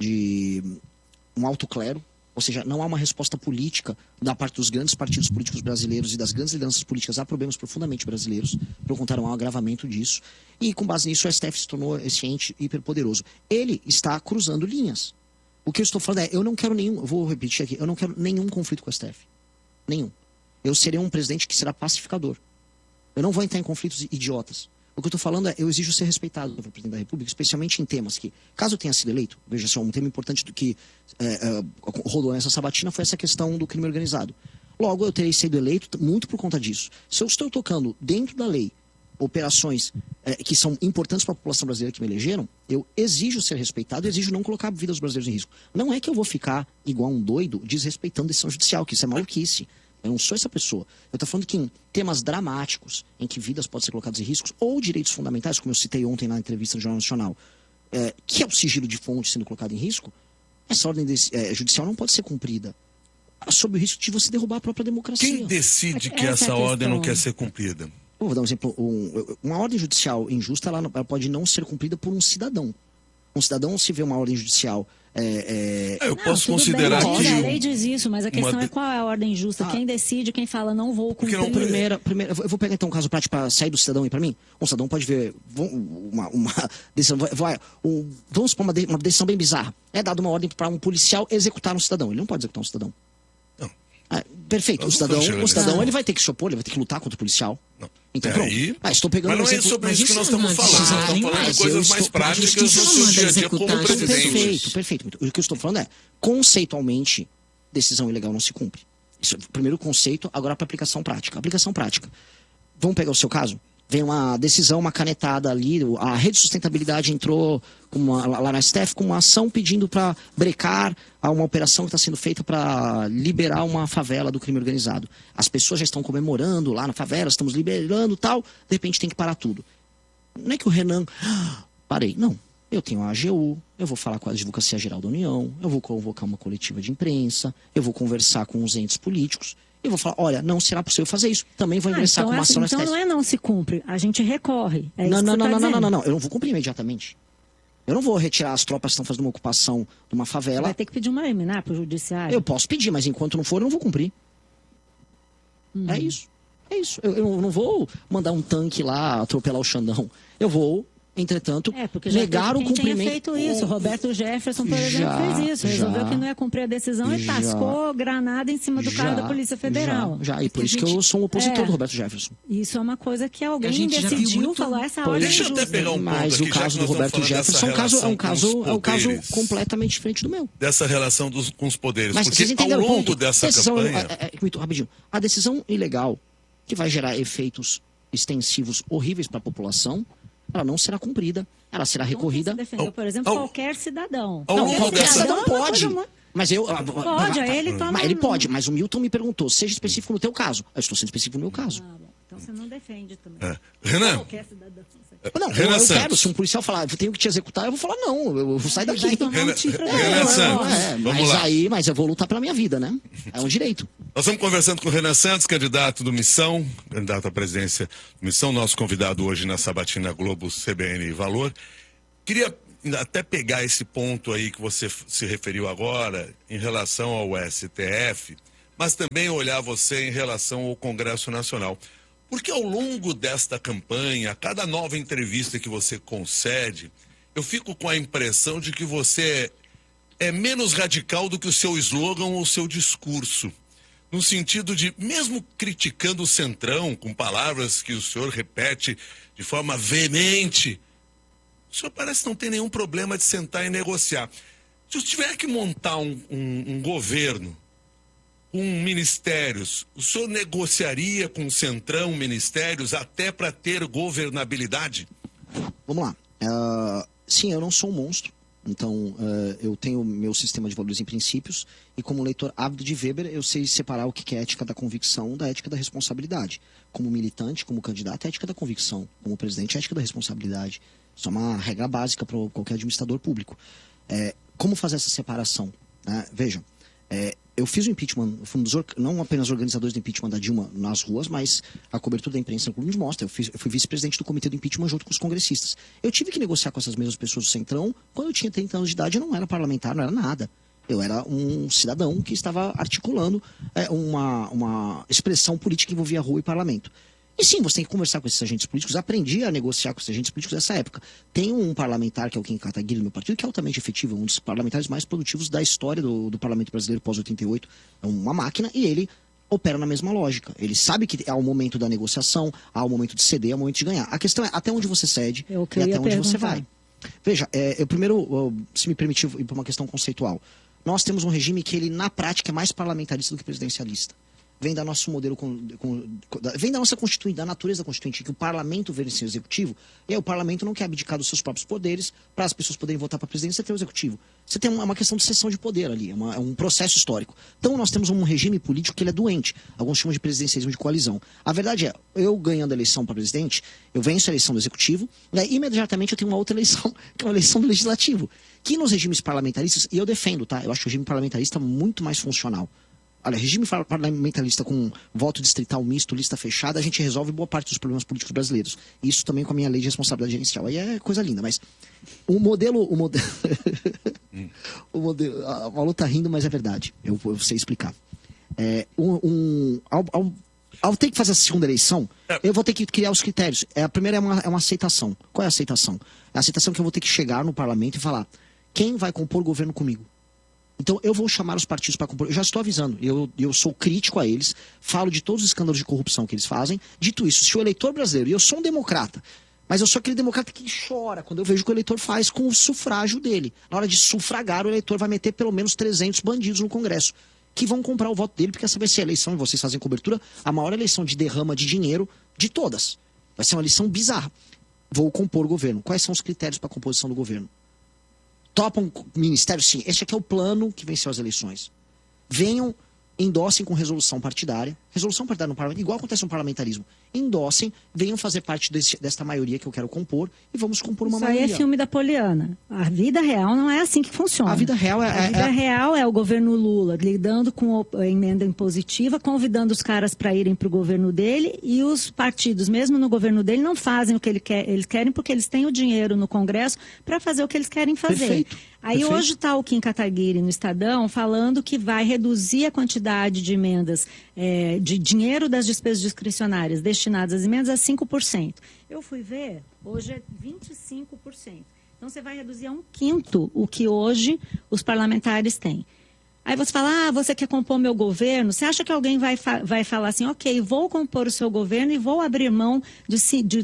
um alto clero. Ou seja, não há uma resposta política da parte dos grandes partidos políticos brasileiros e das grandes lideranças políticas a problemas profundamente brasileiros. Pelo contrário, há um agravamento disso. E, com base nisso, o STF se tornou esse ente hiperpoderoso. Ele está cruzando linhas. O que eu estou falando eu não quero nenhum, vou repetir aqui, eu não quero nenhum conflito com o STF. Nenhum. Eu serei um presidente que será pacificador. Eu não vou entrar em conflitos idiotas. O que eu estou falando eu exijo ser respeitado pelo presidente da República, especialmente em temas que, caso eu tenha sido eleito, veja só, um tema importante do que rodou nessa sabatina foi essa questão do crime organizado. Logo, eu terei sido eleito muito por conta disso. Se eu estou tocando dentro da lei operações que são importantes para a população brasileira que me elegeram, eu exijo ser respeitado e exijo não colocar a vida dos brasileiros em risco. Não é que eu vou ficar igual um doido desrespeitando decisão judicial, que isso é maluquice. Eu não sou essa pessoa. Eu estou falando que em temas dramáticos, em que vidas podem ser colocadas em riscos, ou direitos fundamentais, como eu citei ontem na entrevista do Jornal Nacional, que é o sigilo de fonte sendo colocado em risco, essa ordem judicial não pode ser cumprida sob o risco de você derrubar a própria democracia. Quem decide que essa ordem não quer ser cumprida? Vou dar um exemplo. Uma ordem judicial injusta ela pode não ser cumprida por um cidadão. Um cidadão, se vê uma ordem judicial... eu posso considerar que... A lei diz isso, mas a questão é qual é a ordem justa. Quem decide, quem fala, não vou cumprir. Não, primeira, eu vou pegar então um caso prático para sair do cidadão aí para mim. Um cidadão pode ver uma decisão... Vamos supor uma decisão bem bizarra. É dada uma ordem para um policial executar um cidadão. Ele não pode executar um cidadão. Não. Perfeito. O cidadão ele vai ter que se opor, ele vai ter que lutar contra o policial. Não. Então, pronto. Estou pegando mas não é sobre isso que nós estamos falando. Nós estamos falando de coisas mais práticas do seu dia a dia como presidente. Perfeito. O que eu estou falando é, conceitualmente, decisão ilegal não se cumpre. Isso é o primeiro conceito, agora para aplicação prática. Aplicação prática. Vamos pegar o seu caso? Vem uma decisão, uma canetada ali, a Rede de Sustentabilidade entrou lá na STF com uma ação pedindo para brecar uma operação que está sendo feita para liberar uma favela do crime organizado. As pessoas já estão comemorando lá na favela, estamos liberando tal, de repente tem que parar tudo. Não é que o Renan... Parei. Não. Eu tenho a AGU, eu vou falar com a Advocacia Geral da União, eu vou convocar uma coletiva de imprensa, eu vou conversar com os entes políticos, eu vou falar, olha, não será possível fazer isso. Também vou ingressar com uma ação na STF. Então não é não se cumpre, a gente recorre. Não. Eu não vou cumprir imediatamente. Eu não vou retirar as tropas que estão fazendo uma ocupação de uma favela. Você vai ter que pedir uma liminar para o judiciário. Eu posso pedir, mas enquanto não for, eu não vou cumprir. É isso. Eu não vou mandar um tanque lá atropelar o Xandão. Eu vou... Entretanto, negar o cumprimento. Tinha feito isso. Roberto Jefferson, por exemplo, fez isso. Resolveu que não ia cumprir a decisão e tascou granada em cima do carro da Polícia Federal. E por isso que eu sou um opositor do Roberto Jefferson. Isso é uma coisa que alguém decidiu, falou, essa ordem Deixa eu até pegar um ponto mas aqui, o caso do Roberto Jefferson é um caso completamente diferente do meu. Dessa relação com os poderes. Mas porque ao longo dessa campanha... Muito rapidinho. A decisão ilegal que vai gerar efeitos extensivos horríveis para a população, ela não será cumprida, ela será recorrida. Você defendeu, por exemplo, qualquer cidadão. Qualquer cidadão pode. Mas eu... Pode, ele toma... Ele pode, mas o Milton me perguntou, seja específico no teu caso. Eu estou sendo específico no meu caso. Bom. Então você não defende também. Renan, qualquer cidadão. Não, eu quero. Se um policial falar, eu tenho que te executar, eu vou falar, não, eu vou sair daqui. Mas eu vou lutar pela minha vida, né? É um direito. Nós estamos conversando com o Renan Santos, candidato do Missão, candidato à presidência do Missão, nosso convidado hoje na Sabatina Globo CBN Valor. Queria até pegar esse ponto aí que você se referiu agora, em relação ao STF, mas também olhar você em relação ao Congresso Nacional. Porque ao longo desta campanha, a cada nova entrevista que você concede, eu fico com a impressão de que você é menos radical do que o seu slogan ou o seu discurso. No sentido de, mesmo criticando o Centrão, com palavras que o senhor repete de forma veemente, o senhor parece não ter nenhum problema de sentar e negociar. Se eu tiver que montar um governo, ministérios, o senhor negociaria com o Centrão ministérios até para ter governabilidade? Vamos lá. Sim, eu não sou um monstro. Então, eu tenho meu sistema de valores e princípios e como leitor ávido de Weber, eu sei separar o que é ética da convicção da ética da responsabilidade. Como militante, como candidato, é ética da convicção. Como presidente, é ética da responsabilidade. Isso é uma regra básica para qualquer administrador público. Como fazer essa separação? Vejam, eu fiz o impeachment, não apenas organizadores do impeachment da Dilma nas ruas, mas a cobertura da imprensa no Clube nos mostra. Eu fui vice-presidente do comitê do impeachment junto com os congressistas. Eu tive que negociar com essas mesmas pessoas do Centrão. Quando eu tinha 30 anos de idade, eu não era parlamentar, não era nada. Eu era um cidadão que estava articulando uma expressão política que envolvia rua e parlamento. E sim, você tem que conversar com esses agentes políticos. Aprendi a negociar com esses agentes políticos nessa época. Tem um parlamentar, que é o Kim Kataguiri, no meu partido, que é altamente efetivo, um dos parlamentares mais produtivos da história do parlamento brasileiro pós-88. É uma máquina e ele opera na mesma lógica. Ele sabe que há o momento da negociação, há o momento de ceder, há o momento de ganhar. A questão é até onde você cede e até onde você vai. Veja, eu primeiro, se me permitir ir para uma questão conceitual. Nós temos um regime que ele, na prática, é mais parlamentarista do que presidencialista. Vem da nosso modelo, vem da nossa Constituinte, da natureza constituinte, que o parlamento vence o executivo, e aí o parlamento não quer abdicar dos seus próprios poderes para as pessoas poderem votar para a presidência e ter o executivo. Você tem uma questão de cessão de poder ali, é um processo histórico. Então nós temos um regime político que ele é doente, alguns chamam de presidencialismo de coalizão. A verdade é, eu ganhando a eleição para presidente, eu venço a eleição do executivo, e aí imediatamente eu tenho uma outra eleição, que é uma eleição do legislativo, que nos regimes parlamentaristas, e eu defendo, tá? Eu acho o regime parlamentarista muito mais funcional. Olha, regime parlamentarista com voto distrital misto, lista fechada, a gente resolve boa parte dos problemas políticos brasileiros. Isso também com a minha lei de responsabilidade gerencial. Aí é coisa linda, mas o modelo... A Malu tá rindo, mas é verdade. Eu sei explicar. Ao ter que fazer a segunda eleição, eu vou ter que criar os critérios. A primeira é uma aceitação. Qual é a aceitação? É a aceitação que eu vou ter que chegar no parlamento e falar: quem vai compor o governo comigo? Então, eu vou chamar os partidos para compor. Eu já estou avisando. Eu sou crítico a eles. Falo de todos os escândalos de corrupção que eles fazem. Dito isso, se o eleitor brasileiro... E eu sou um democrata. Mas eu sou aquele democrata que chora quando eu vejo o que o eleitor faz com o sufrágio dele. Na hora de sufragar, o eleitor vai meter pelo menos 300 bandidos no Congresso. Que vão comprar o voto dele, porque essa vai ser a eleição, e vocês fazem cobertura, a maior eleição de derrama de dinheiro de todas. Vai ser uma eleição bizarra. Vou compor o governo. Quais são os critérios para a composição do governo? Topam ministério? Sim. Este aqui é o plano que venceu as eleições. Venham, endossem com resolução partidária. Resolução partidária no parlamento, igual acontece no parlamentarismo. Endossem, venham fazer parte desta maioria que eu quero compor e vamos compor uma maioria. Isso aí é filme da Poliana. A vida real não é assim que funciona. A vida real real é o governo Lula lidando com a emenda impositiva, convidando os caras para irem para o governo dele, e os partidos, mesmo no governo dele, não fazem o que eles querem porque eles têm o dinheiro no Congresso para fazer o que eles querem fazer. Perfeito. Aí hoje está o Kim Kataguiri no Estadão falando que vai reduzir a quantidade de emendas, de dinheiro das despesas discricionárias destinadas às emendas a 5%. Eu fui ver, hoje é 25%. Então você vai reduzir a 1/5 o que hoje os parlamentares têm. Aí você fala, você quer compor meu governo? Você acha que alguém vai falar assim, ok, vou compor o seu governo e vou abrir mão de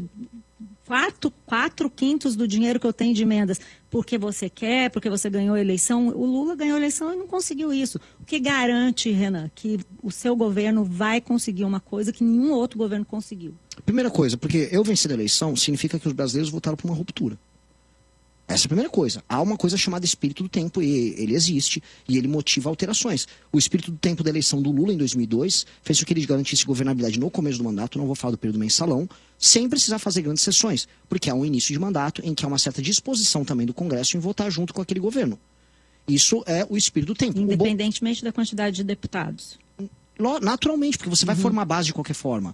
4/5 do dinheiro que eu tenho de emendas, porque você quer, porque você ganhou a eleição? O Lula ganhou a eleição e não conseguiu isso. O que garante, Renan, que o seu governo vai conseguir uma coisa que nenhum outro governo conseguiu? Primeira coisa, porque eu vencer a eleição significa que os brasileiros votaram por uma ruptura. Essa é a primeira coisa. Há uma coisa chamada espírito do tempo, e ele existe, e ele motiva alterações. O espírito do tempo da eleição do Lula em 2002 fez com que ele garantisse governabilidade no começo do mandato, não vou falar do período mensalão, sem precisar fazer grandes sessões, porque há um início de mandato em que há uma certa disposição também do Congresso em votar junto com aquele governo. Isso é o espírito do tempo. Independentemente da quantidade de deputados. Naturalmente, porque você vai formar base de qualquer forma.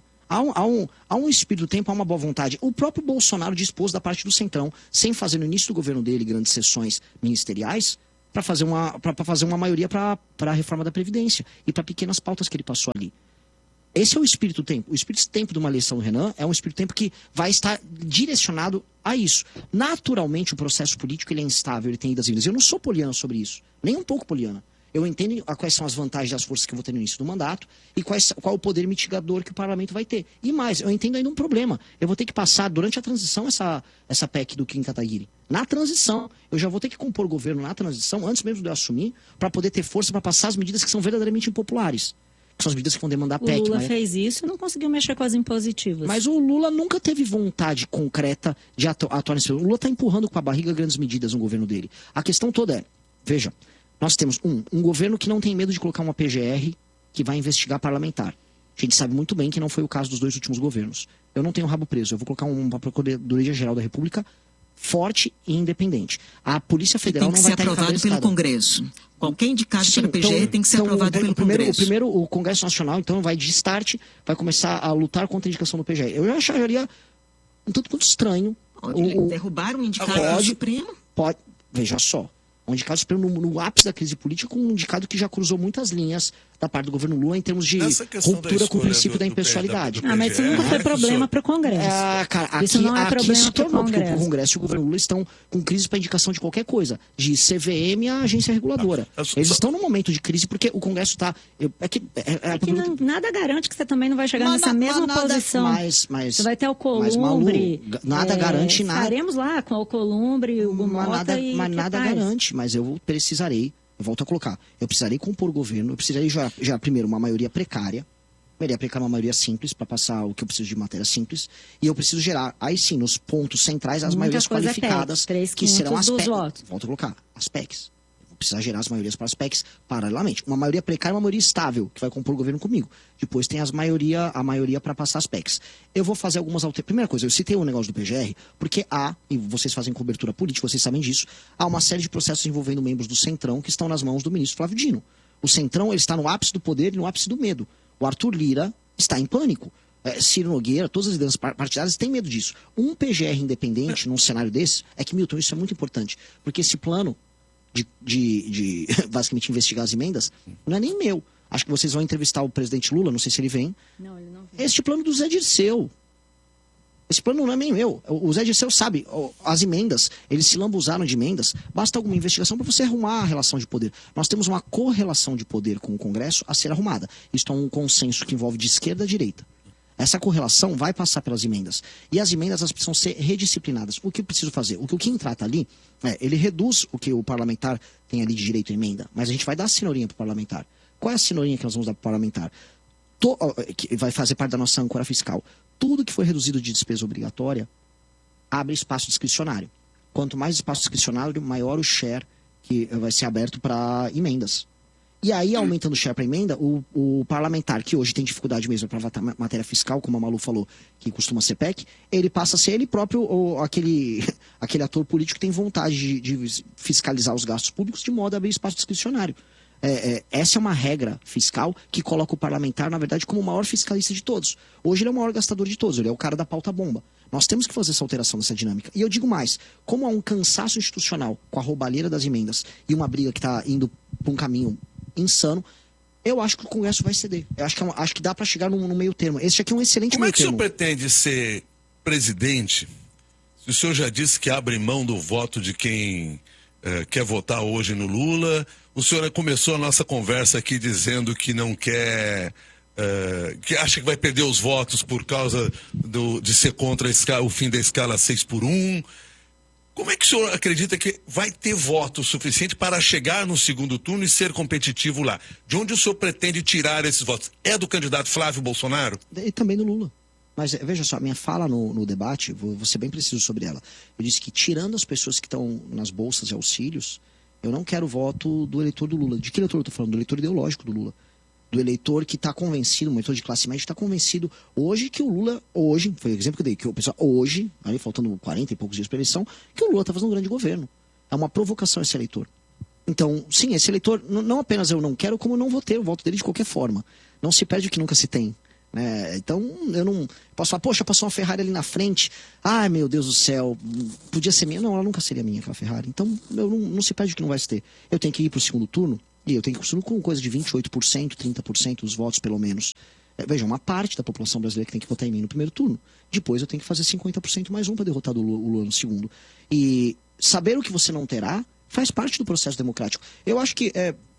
Há um espírito do tempo, há uma boa vontade. O próprio Bolsonaro dispôs da parte do Centrão, sem fazer no início do governo dele grandes sessões ministeriais, para fazer uma maioria para a reforma da Previdência e para pequenas pautas que ele passou ali. Esse é o espírito do tempo. O espírito do tempo de uma eleição do Renan é um espírito do tempo que vai estar direcionado a isso. Naturalmente, o processo político ele é instável, ele tem idas e vindas. Eu não sou poliana sobre isso, nem um pouco poliana. Eu entendo quais são as vantagens das forças que eu vou ter no início do mandato e qual o poder mitigador que o parlamento vai ter. E mais, eu entendo ainda um problema. Eu vou ter que passar, durante a transição, essa PEC do Kim Kataguiri. Na transição, eu já vou ter que compor o governo na transição, antes mesmo de eu assumir, para poder ter força para passar as medidas que são verdadeiramente impopulares. Que são as medidas que vão demandar PEC. O Lula fez isso e não conseguiu mexer com as impositivas. Mas o Lula nunca teve vontade concreta de atuar nesse... O Lula está empurrando com a barriga grandes medidas no governo dele. A questão toda é, veja... Nós temos um governo que não tem medo de colocar uma PGR que vai investigar parlamentar. A gente sabe muito bem que não foi o caso dos 2 últimos governos. Eu não tenho rabo preso, eu vou colocar uma Procuradoria-Geral da República forte e independente. A Polícia Federal não vai estar aprovado pelo Congresso. Qualquer indicado pela PGR tem que ser aprovado pelo Congresso. O Congresso Nacional, então, vai de start, vai começar a lutar contra a indicação do PGR. Eu acharia um tanto quanto estranho. Derrubar um indicado do Supremo? Pode, veja só. Um indicado supremo no ápice da crise política, com um indicado que já cruzou muitas linhas da parte do governo Lula em termos de ruptura com o princípio da impessoalidade. Mas isso nunca foi problema para o Congresso. Isso não é problema para o Congresso. Porque o Congresso e o governo Lula estão com crise para indicação de qualquer coisa, de CVM à agência reguladora. Eles estão num momento de crise porque o Congresso está... Nada garante que você também não vai chegar nessa mesma posição. Você vai ter Alcolumbre. Nada garante nada. Estaremos lá com Alcolumbre, o Mota e mas nada garante, mas eu precisarei... Eu volto a colocar. Eu precisarei compor o governo, eu precisarei já primeiro, uma maioria precária. Uma maioria simples, para passar o que eu preciso de matéria simples. E eu preciso gerar, aí sim, nos pontos centrais, as maiorias qualificadas, que serão as PECs. Volto a colocar, as PECs. Eu vou precisar gerar as maiorias para as PECs paralelamente. Uma maioria precária e uma maioria estável, que vai compor o governo comigo. Depois tem a maioria para passar as PECs. Eu vou fazer algumas alterações. Primeira coisa, eu citei o negócio do PGR, porque e vocês fazem cobertura política, vocês sabem disso, há uma série de processos envolvendo membros do Centrão que estão nas mãos do ministro Flávio Dino. O Centrão ele está no ápice do poder e no ápice do medo. O Arthur Lira está em pânico. Ciro Nogueira, todas as lideranças partidárias têm medo disso. Um PGR independente num cenário desse, é que, Milton, isso é muito importante, porque esse plano de basicamente investigar as emendas não é nem meu. Acho que vocês vão entrevistar o presidente Lula, não sei se ele vem. Não, ele não vem. Este plano do Zé Dirceu. Esse plano não é nem meu. O Zé Dirceu sabe, as emendas, eles se lambuzaram de emendas, basta alguma investigação para você arrumar a relação de poder. Nós temos uma correlação de poder com o Congresso a ser arrumada. Isto é um consenso que envolve de esquerda a direita. Essa correlação vai passar pelas emendas. E as emendas elas precisam ser redisciplinadas. O que eu preciso fazer? O que o Kim trata ali, ele reduz o que o parlamentar tem ali de direito à emenda, mas a gente vai dar a cenourinha para o parlamentar. Qual é a cenourinha que nós vamos dar para o parlamentar? Que vai fazer parte da nossa âncora fiscal. Tudo que foi reduzido de despesa obrigatória abre espaço discricionário. Quanto mais espaço discricionário, maior o share que vai ser aberto para emendas. E aí, aumentando o share para emenda, o parlamentar, que hoje tem dificuldade mesmo para votar matéria fiscal, como a Malu falou, que costuma ser PEC, ele passa a ser ele próprio aquele ator político que tem vontade de fiscalizar os gastos públicos de modo a abrir espaço discricionário. Essa é uma regra fiscal que coloca o parlamentar, na verdade, como o maior fiscalista de todos. Hoje ele é o maior gastador de todos, ele é o cara da pauta-bomba. Nós temos que fazer essa alteração dessa dinâmica. E eu digo mais, como há um cansaço institucional com a roubalheira das emendas e uma briga que está indo para um caminho insano, eu acho que o Congresso vai ceder. Eu acho que dá para chegar no meio termo. Esse aqui é um excelente meio termo. Como é que o senhor pretende ser presidente se o senhor já disse que abre mão do voto de quem quer votar hoje no Lula? O senhor começou a nossa conversa aqui dizendo que não quer... que acha que vai perder os votos por causa de ser contra o fim da escala 6x1. Como é que o senhor acredita que vai ter voto suficiente para chegar no segundo turno e ser competitivo lá? De onde o senhor pretende tirar esses votos? É do candidato Flávio Bolsonaro? E também do Lula. Mas veja só, minha fala no debate, vou ser bem preciso sobre ela. Eu disse que tirando as pessoas que estão nas bolsas e auxílios, eu não quero o voto do eleitor do Lula. De que eleitor eu estou falando? Do eleitor ideológico do Lula. Do eleitor que está convencido, um eleitor de classe média, está convencido hoje que o Lula, hoje, foi o exemplo que eu dei, que o pessoal hoje, ali faltando 40 e poucos dias para a eleição, que o Lula está fazendo um grande governo. É uma provocação esse eleitor. Então, sim, esse eleitor, não apenas eu não quero, como eu não vou ter o voto dele de qualquer forma. Não se perde o que nunca se tem. Então, eu não posso falar, poxa, passou uma Ferrari ali na frente. Ai, meu Deus do céu, podia ser minha. Não, ela nunca seria minha, aquela Ferrari. Então, não se perde o que não vai se ter. Eu tenho que ir para o segundo turno, e eu tenho que ir para o segundo com coisa de 28%, 30% dos votos, pelo menos. Veja, uma parte da população brasileira que tem que votar em mim no primeiro turno. Depois eu tenho que fazer 50% mais um para derrotar o Lula no segundo. E saber o que você não terá faz parte do processo democrático. Eu acho que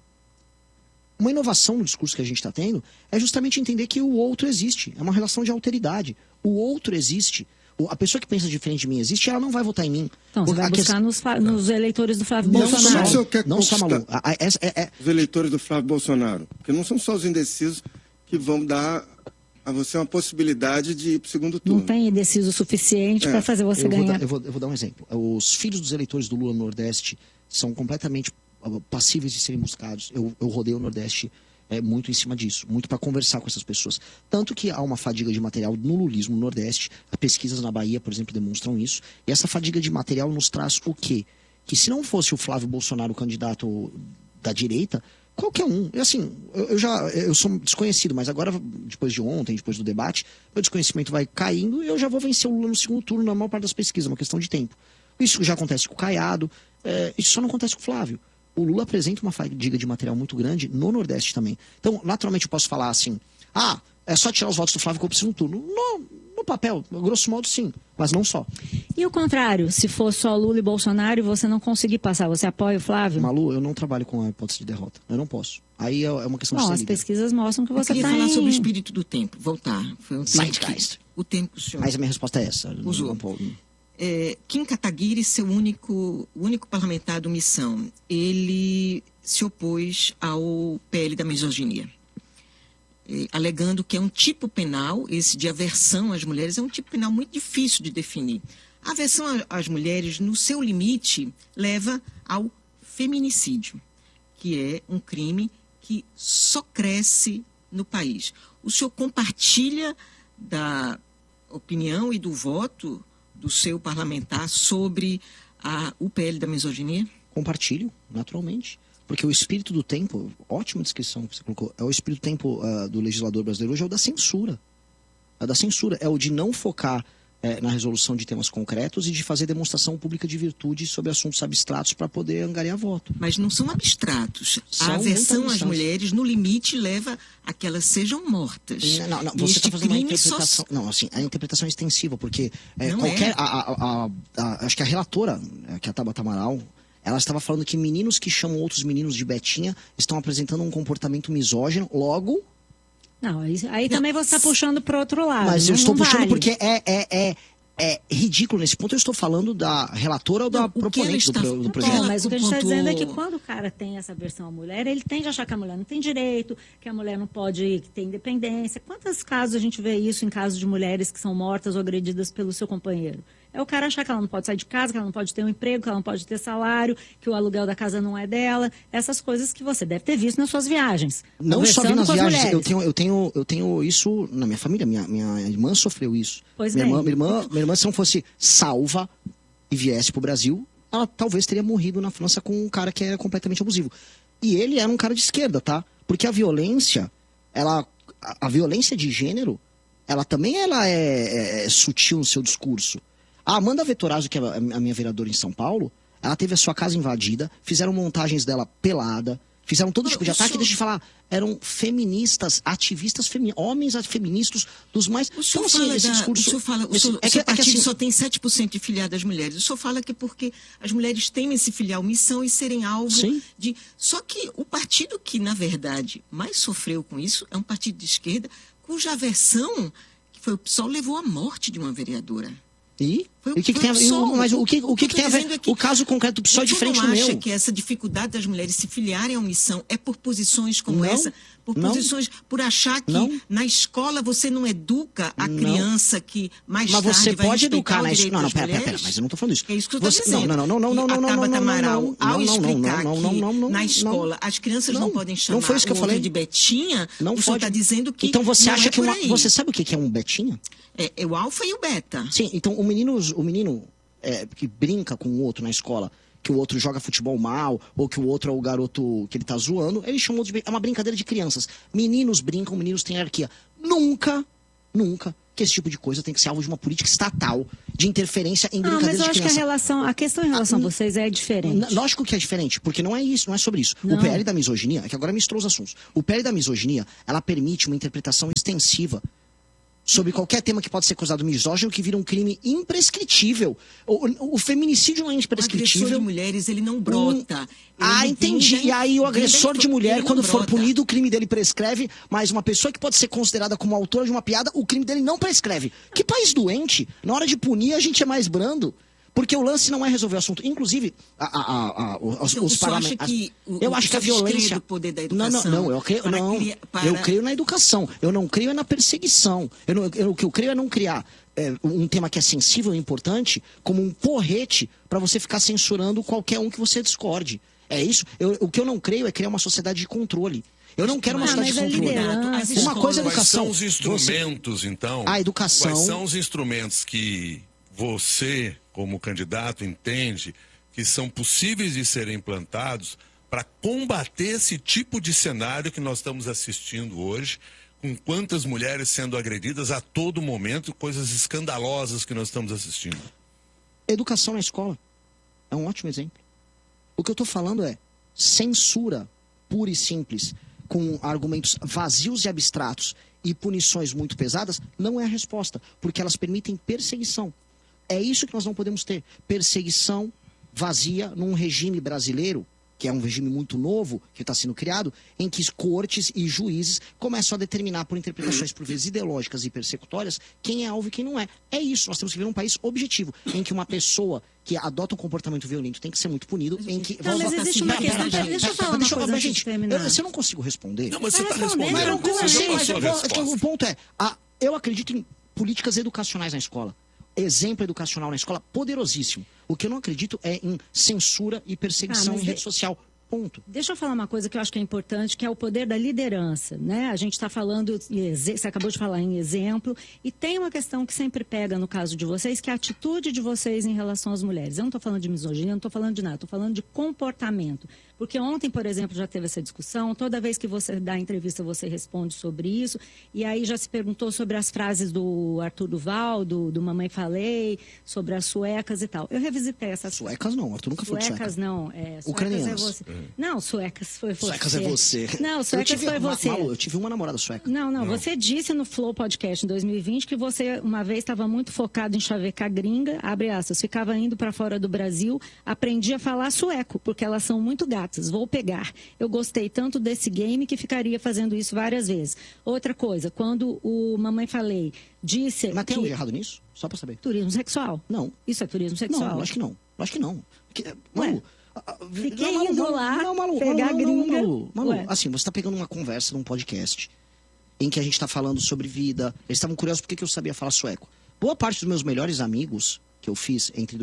uma inovação no discurso que a gente está tendo é justamente entender que o outro existe. É uma relação de alteridade. O outro existe. A pessoa que pensa diferente de mim existe, ela não vai votar em mim. Então, você vai buscar nos eleitores do Flávio Bolsonaro. Não só, Malu. Os eleitores do Flávio Bolsonaro. Porque não são só os indecisos que vão dar a você uma possibilidade de ir para o segundo turno. Não tem indeciso suficiente para fazer você ganhar. Eu vou dar um exemplo. Os filhos dos eleitores do Lula no Nordeste são completamente passíveis de serem buscados. Eu rodei o Nordeste muito em cima disso, muito para conversar com essas pessoas. Tanto que há uma fadiga de material no lulismo no Nordeste. As pesquisas na Bahia, por exemplo, demonstram isso. E essa fadiga de material nos traz o quê? Que se não fosse o Flávio Bolsonaro o candidato da direita, qualquer um. E assim, eu sou desconhecido, mas agora, depois de ontem, depois do debate, meu desconhecimento vai caindo e eu já vou vencer o Lula no segundo turno na maior parte das pesquisas, uma questão de tempo. Isso já acontece com o Caiado, isso só não acontece com o Flávio. O Lula apresenta uma fadiga de material muito grande no Nordeste também. Então, naturalmente, eu posso falar assim, é só tirar os votos do Flávio que eu preciso no turno. No papel, grosso modo, sim, mas não só. E o contrário, se for só Lula e Bolsonaro e você não conseguir passar, você apoia o Flávio? Malu, eu não trabalho com a hipótese de derrota. Eu não posso. Aí é uma questão de ser as líder. pesquisas mostram que você está falar sobre o espírito do tempo, voltar. Foi um Zeitgeist. O tempo, senhor. Mas a minha resposta é essa. Usou. Kim Kataguiri, seu único parlamentar do Missão, ele se opôs ao PL da misoginia, alegando que é um tipo penal, esse de aversão às mulheres, é um tipo penal muito difícil de definir. A aversão às mulheres, no seu limite, leva ao feminicídio, que é um crime que só cresce no país. O senhor compartilha da opinião e do voto do seu parlamentar sobre o PL da misoginia? Compartilho, naturalmente. Porque o espírito do tempo, ótima descrição que você colocou, o espírito do tempo do legislador brasileiro hoje é o da censura. É da censura, é o de não focar na resolução de temas concretos e de fazer demonstração pública de virtude sobre assuntos abstratos para poder angariar voto. Mas não são abstratos. A aversão às mulheres, no limite, leva a que elas sejam mortas. Não, você está fazendo uma interpretação... Não, assim, a interpretação é extensiva, porque acho que a relatora, que é a Tabata Amaral, ela estava falando que meninos que chamam outros meninos de Betinha estão apresentando um comportamento misógino, logo... Não, aí também você está puxando para o outro lado. Mas eu estou puxando porque é ridículo nesse ponto. Eu estou falando da relatora ou da proponente do projeto. Não, mas o que a gente está dizendo é que quando o cara tem essa aversão à mulher, ele tende a achar que a mulher não tem direito, que a mulher não pode ter independência. Quantos casos a gente vê isso em casos de mulheres que são mortas ou agredidas pelo seu companheiro? É o cara achar que ela não pode sair de casa, que ela não pode ter um emprego, que ela não pode ter salário, que o aluguel da casa não é dela. Essas coisas que você deve ter visto nas suas viagens. Não só vi nas viagens, eu tenho isso na minha família. Minha irmã sofreu isso. Pois minha irmã, se não fosse salva e viesse pro Brasil, ela talvez teria morrido na França com um cara que era completamente abusivo. E ele era um cara de esquerda, tá? Porque a violência, a violência de gênero, ela também é sutil no seu discurso. A Amanda Vettorazzo, que é a minha vereadora em São Paulo, ela teve a sua casa invadida, fizeram montagens dela pelada, fizeram todo tipo de ataque. Deixa eu falar, eram feministas, ativistas, homens feministas dos mais... O senhor fala esse discurso... O senhor fala, o seu partido só tem 7% de filiadas mulheres. O senhor fala que é porque as mulheres temem se filiar à Missão e serem alvo de... Só que o partido que, na verdade, mais sofreu com isso é um partido de esquerda cuja aversão, que foi o PSOL, levou à morte de uma vereadora. E Mas o que tem a ver? O caso concreto do PSOL é diferente do meu. Você não acha que essa dificuldade das mulheres se filiarem à missão é por posições como essa? Por achar que na escola você não educa a criança que mais tarde vai respeitar o direito das mulheres? Mas você pode educar na escola. Não, pera, mas eu não estou falando isso. É isso que eu estou dizendo. A Tabata Amaral, ao explicar que na escola as crianças não podem chamar o outro de Betinha, o senhor está dizendo que então você acha que você sabe o que é um Betinha? É o alfa e o beta. Sim, então o menino que brinca com o outro na escola, que o outro joga futebol mal, ou que o outro é o garoto que ele tá zoando, ele chamou de... É uma brincadeira de crianças. Meninos brincam, meninos têm hierarquia. Nunca que esse tipo de coisa tem que ser alvo de uma política estatal de interferência em brincadeiras de criança. Mas eu acho que a questão em relação a vocês é diferente. Lógico que é diferente, porque não é isso, não é sobre isso. Não. O PL da misoginia, é que agora misturou os assuntos. O PL da misoginia, ela permite uma interpretação extensiva sobre qualquer tema que pode ser considerado misógino, que vira um crime imprescritível. O feminicídio não é imprescritível. O agressor de mulheres, ele não brota. Entendi. E aí o agressor de mulher, quando for punido, o crime dele prescreve, mas uma pessoa que pode ser considerada como autora de uma piada, o crime dele não prescreve. Que país doente! Na hora de punir, a gente é mais brando. Porque o lance não é resolver o assunto. Inclusive, os parlamentares... Eu acho que a violência... Poder da educação eu creio na educação. Eu não creio na perseguição. O que eu creio é não criar um tema que é sensível e importante como um porrete para você ficar censurando qualquer um que você discorde. É isso. O que eu não creio é criar uma sociedade de controle. Eu não quero uma sociedade de controle. Uma coisa é educação. Quais são os instrumentos, então? A educação... Quais são os instrumentos que você, como candidato, entende que são possíveis de serem implantados para combater esse tipo de cenário que nós estamos assistindo hoje, com quantas mulheres sendo agredidas a todo momento, coisas escandalosas que nós estamos assistindo? Educação na escola é um ótimo exemplo. O que eu estou falando é censura pura e simples, com argumentos vazios e abstratos e punições muito pesadas, não é a resposta, porque elas permitem perseguição. É isso que nós não podemos ter. Perseguição vazia num regime brasileiro, que é um regime muito novo, que está sendo criado, em que cortes e juízes começam a determinar por interpretações, por vezes ideológicas e persecutórias, quem é alvo e quem não é. É isso. Nós temos que viver um país objetivo, em que uma pessoa que adota um comportamento violento tem que ser muito punido, em que... Não, mas existe uma questão... Deixa eu falar uma coisa antes de terminar. Se eu não consigo responder... Não, mas você está respondendo. Mas não consigo. O ponto é, eu acredito em políticas educacionais na escola. Exemplo educacional na escola poderosíssimo. O que eu não acredito é em censura e perseguição em rede social. Ponto. Deixa eu falar uma coisa que eu acho que é importante, que é o poder da liderança, né? A gente está falando, você acabou de falar em exemplo, e tem uma questão que sempre pega no caso de vocês, que é a atitude de vocês em relação às mulheres. Eu não estou falando de misoginia, não estou falando de nada, estou falando de comportamento. Porque ontem, por exemplo, já teve essa discussão, toda vez que você dá entrevista, você responde sobre isso, e aí já se perguntou sobre as frases do Arthur Duval, do Mamãe Falei, sobre as suecas e tal. Eu revisitei essas... Suecas não, Arthur nunca falou de sueca. Suecas não, ucranianas. É você. Não, suecas foi você. Suecas é você. Não, suecas foi você. Malu, eu tive uma namorada sueca. Não, você disse no Flow Podcast em 2020 que você uma vez estava muito focado em chavecar gringa, abre aspas, ficava indo para fora do Brasil, aprendi a falar sueco, porque elas são muito gatas. Vou pegar. Eu gostei tanto desse game que ficaria fazendo isso várias vezes. Outra coisa, quando o Mamãe Falei disse... Mas tem algo de errado nisso? Só para saber. Turismo sexual? Não. Isso é turismo sexual? Não, acho que não. Acho que não. Malu, fiquei indo lá pegar gringa. Malu, assim, você está pegando uma conversa num podcast em que a gente está falando sobre vida. Eles estavam curiosos porque eu sabia falar sueco. Boa parte dos meus melhores amigos que eu fiz entre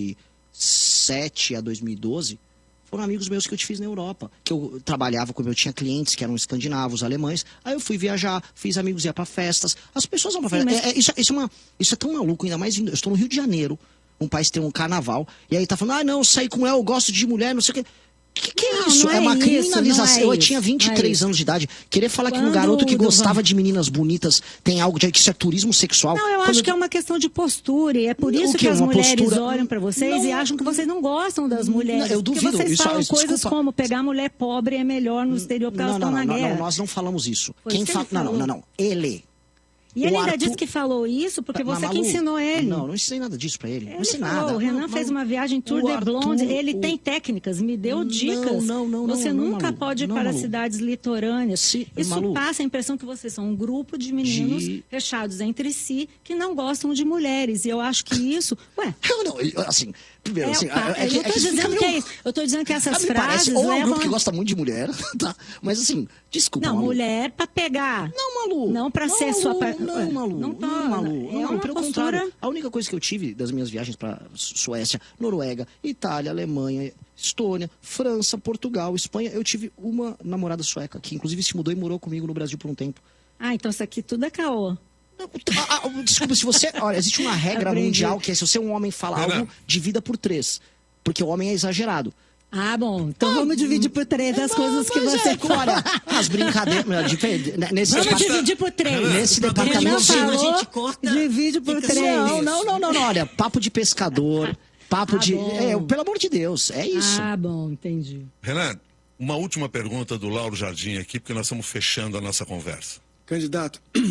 2007 a 2012... foram amigos meus que eu te fiz na Europa, que eu trabalhava com, eu tinha clientes que eram escandinavos, alemães, aí eu fui viajar, fiz amigos, ia para festas, as pessoas vão para festas. Isso é tão maluco, ainda mais, eu estou no Rio de Janeiro, um país que tem um carnaval, e aí tá falando, não, eu saí com ela, eu gosto de mulher, não sei o quê. Que é isso? É uma criminalização. Eu tinha 23 anos de idade. Querer falar que um garoto que gostava de meninas bonitas tem algo de que isso é turismo sexual. Não, eu acho que é uma questão de postura. E é por isso que as mulheres olham pra vocês e acham que vocês não gostam das mulheres. Eu duvido. Porque vocês falam coisas como pegar mulher pobre é melhor no exterior porque elas estão na guerra. Não, nós não falamos isso. Quem fala. Não. Ele. E ele ainda disse que falou isso porque você que ensinou ele. Não ensinei nada disso pra ele. Não ensinei nada. O Renan fez uma viagem Tour de Blonde, ele tem técnicas, me deu dicas. Você nunca pode ir para cidades litorâneas. Isso passa a impressão que vocês são um grupo de meninos fechados entre si que não gostam de mulheres. E eu acho que isso... Assim... Primeiro, assim, eu estou dizendo que essas frases ou é um grupo que gosta muito de mulher, tá? Mas assim, desculpa, não, Malu. Mulher pra pegar. Não, Malu. Não pra ser sua... Não, Malu. Não, Malu. É uma pelo postura... contrário. A única coisa que eu tive das minhas viagens pra Suécia, Noruega, Itália, Alemanha, Estônia, França, Portugal, Espanha, eu tive uma namorada sueca que inclusive se mudou e morou comigo no Brasil por um tempo. Ah, então isso aqui tudo é caô. Desculpa, se você... Olha, existe uma regra mundial que é se você é um homem fala algo, divida por 3. Porque o homem é exagerado. Ah, bom. Então vamos dividir por 3 as coisas que você... Olha, as brincadeiras... Vamos dividir por 3. Nesse departamento... A gente corta... Divide por 3. Não. Olha, papo de pescador, papo de... pelo amor de Deus, é isso. Ah, bom, entendi. Renan, uma última pergunta do Lauro Jardim aqui, porque nós estamos fechando a nossa conversa. Candidato,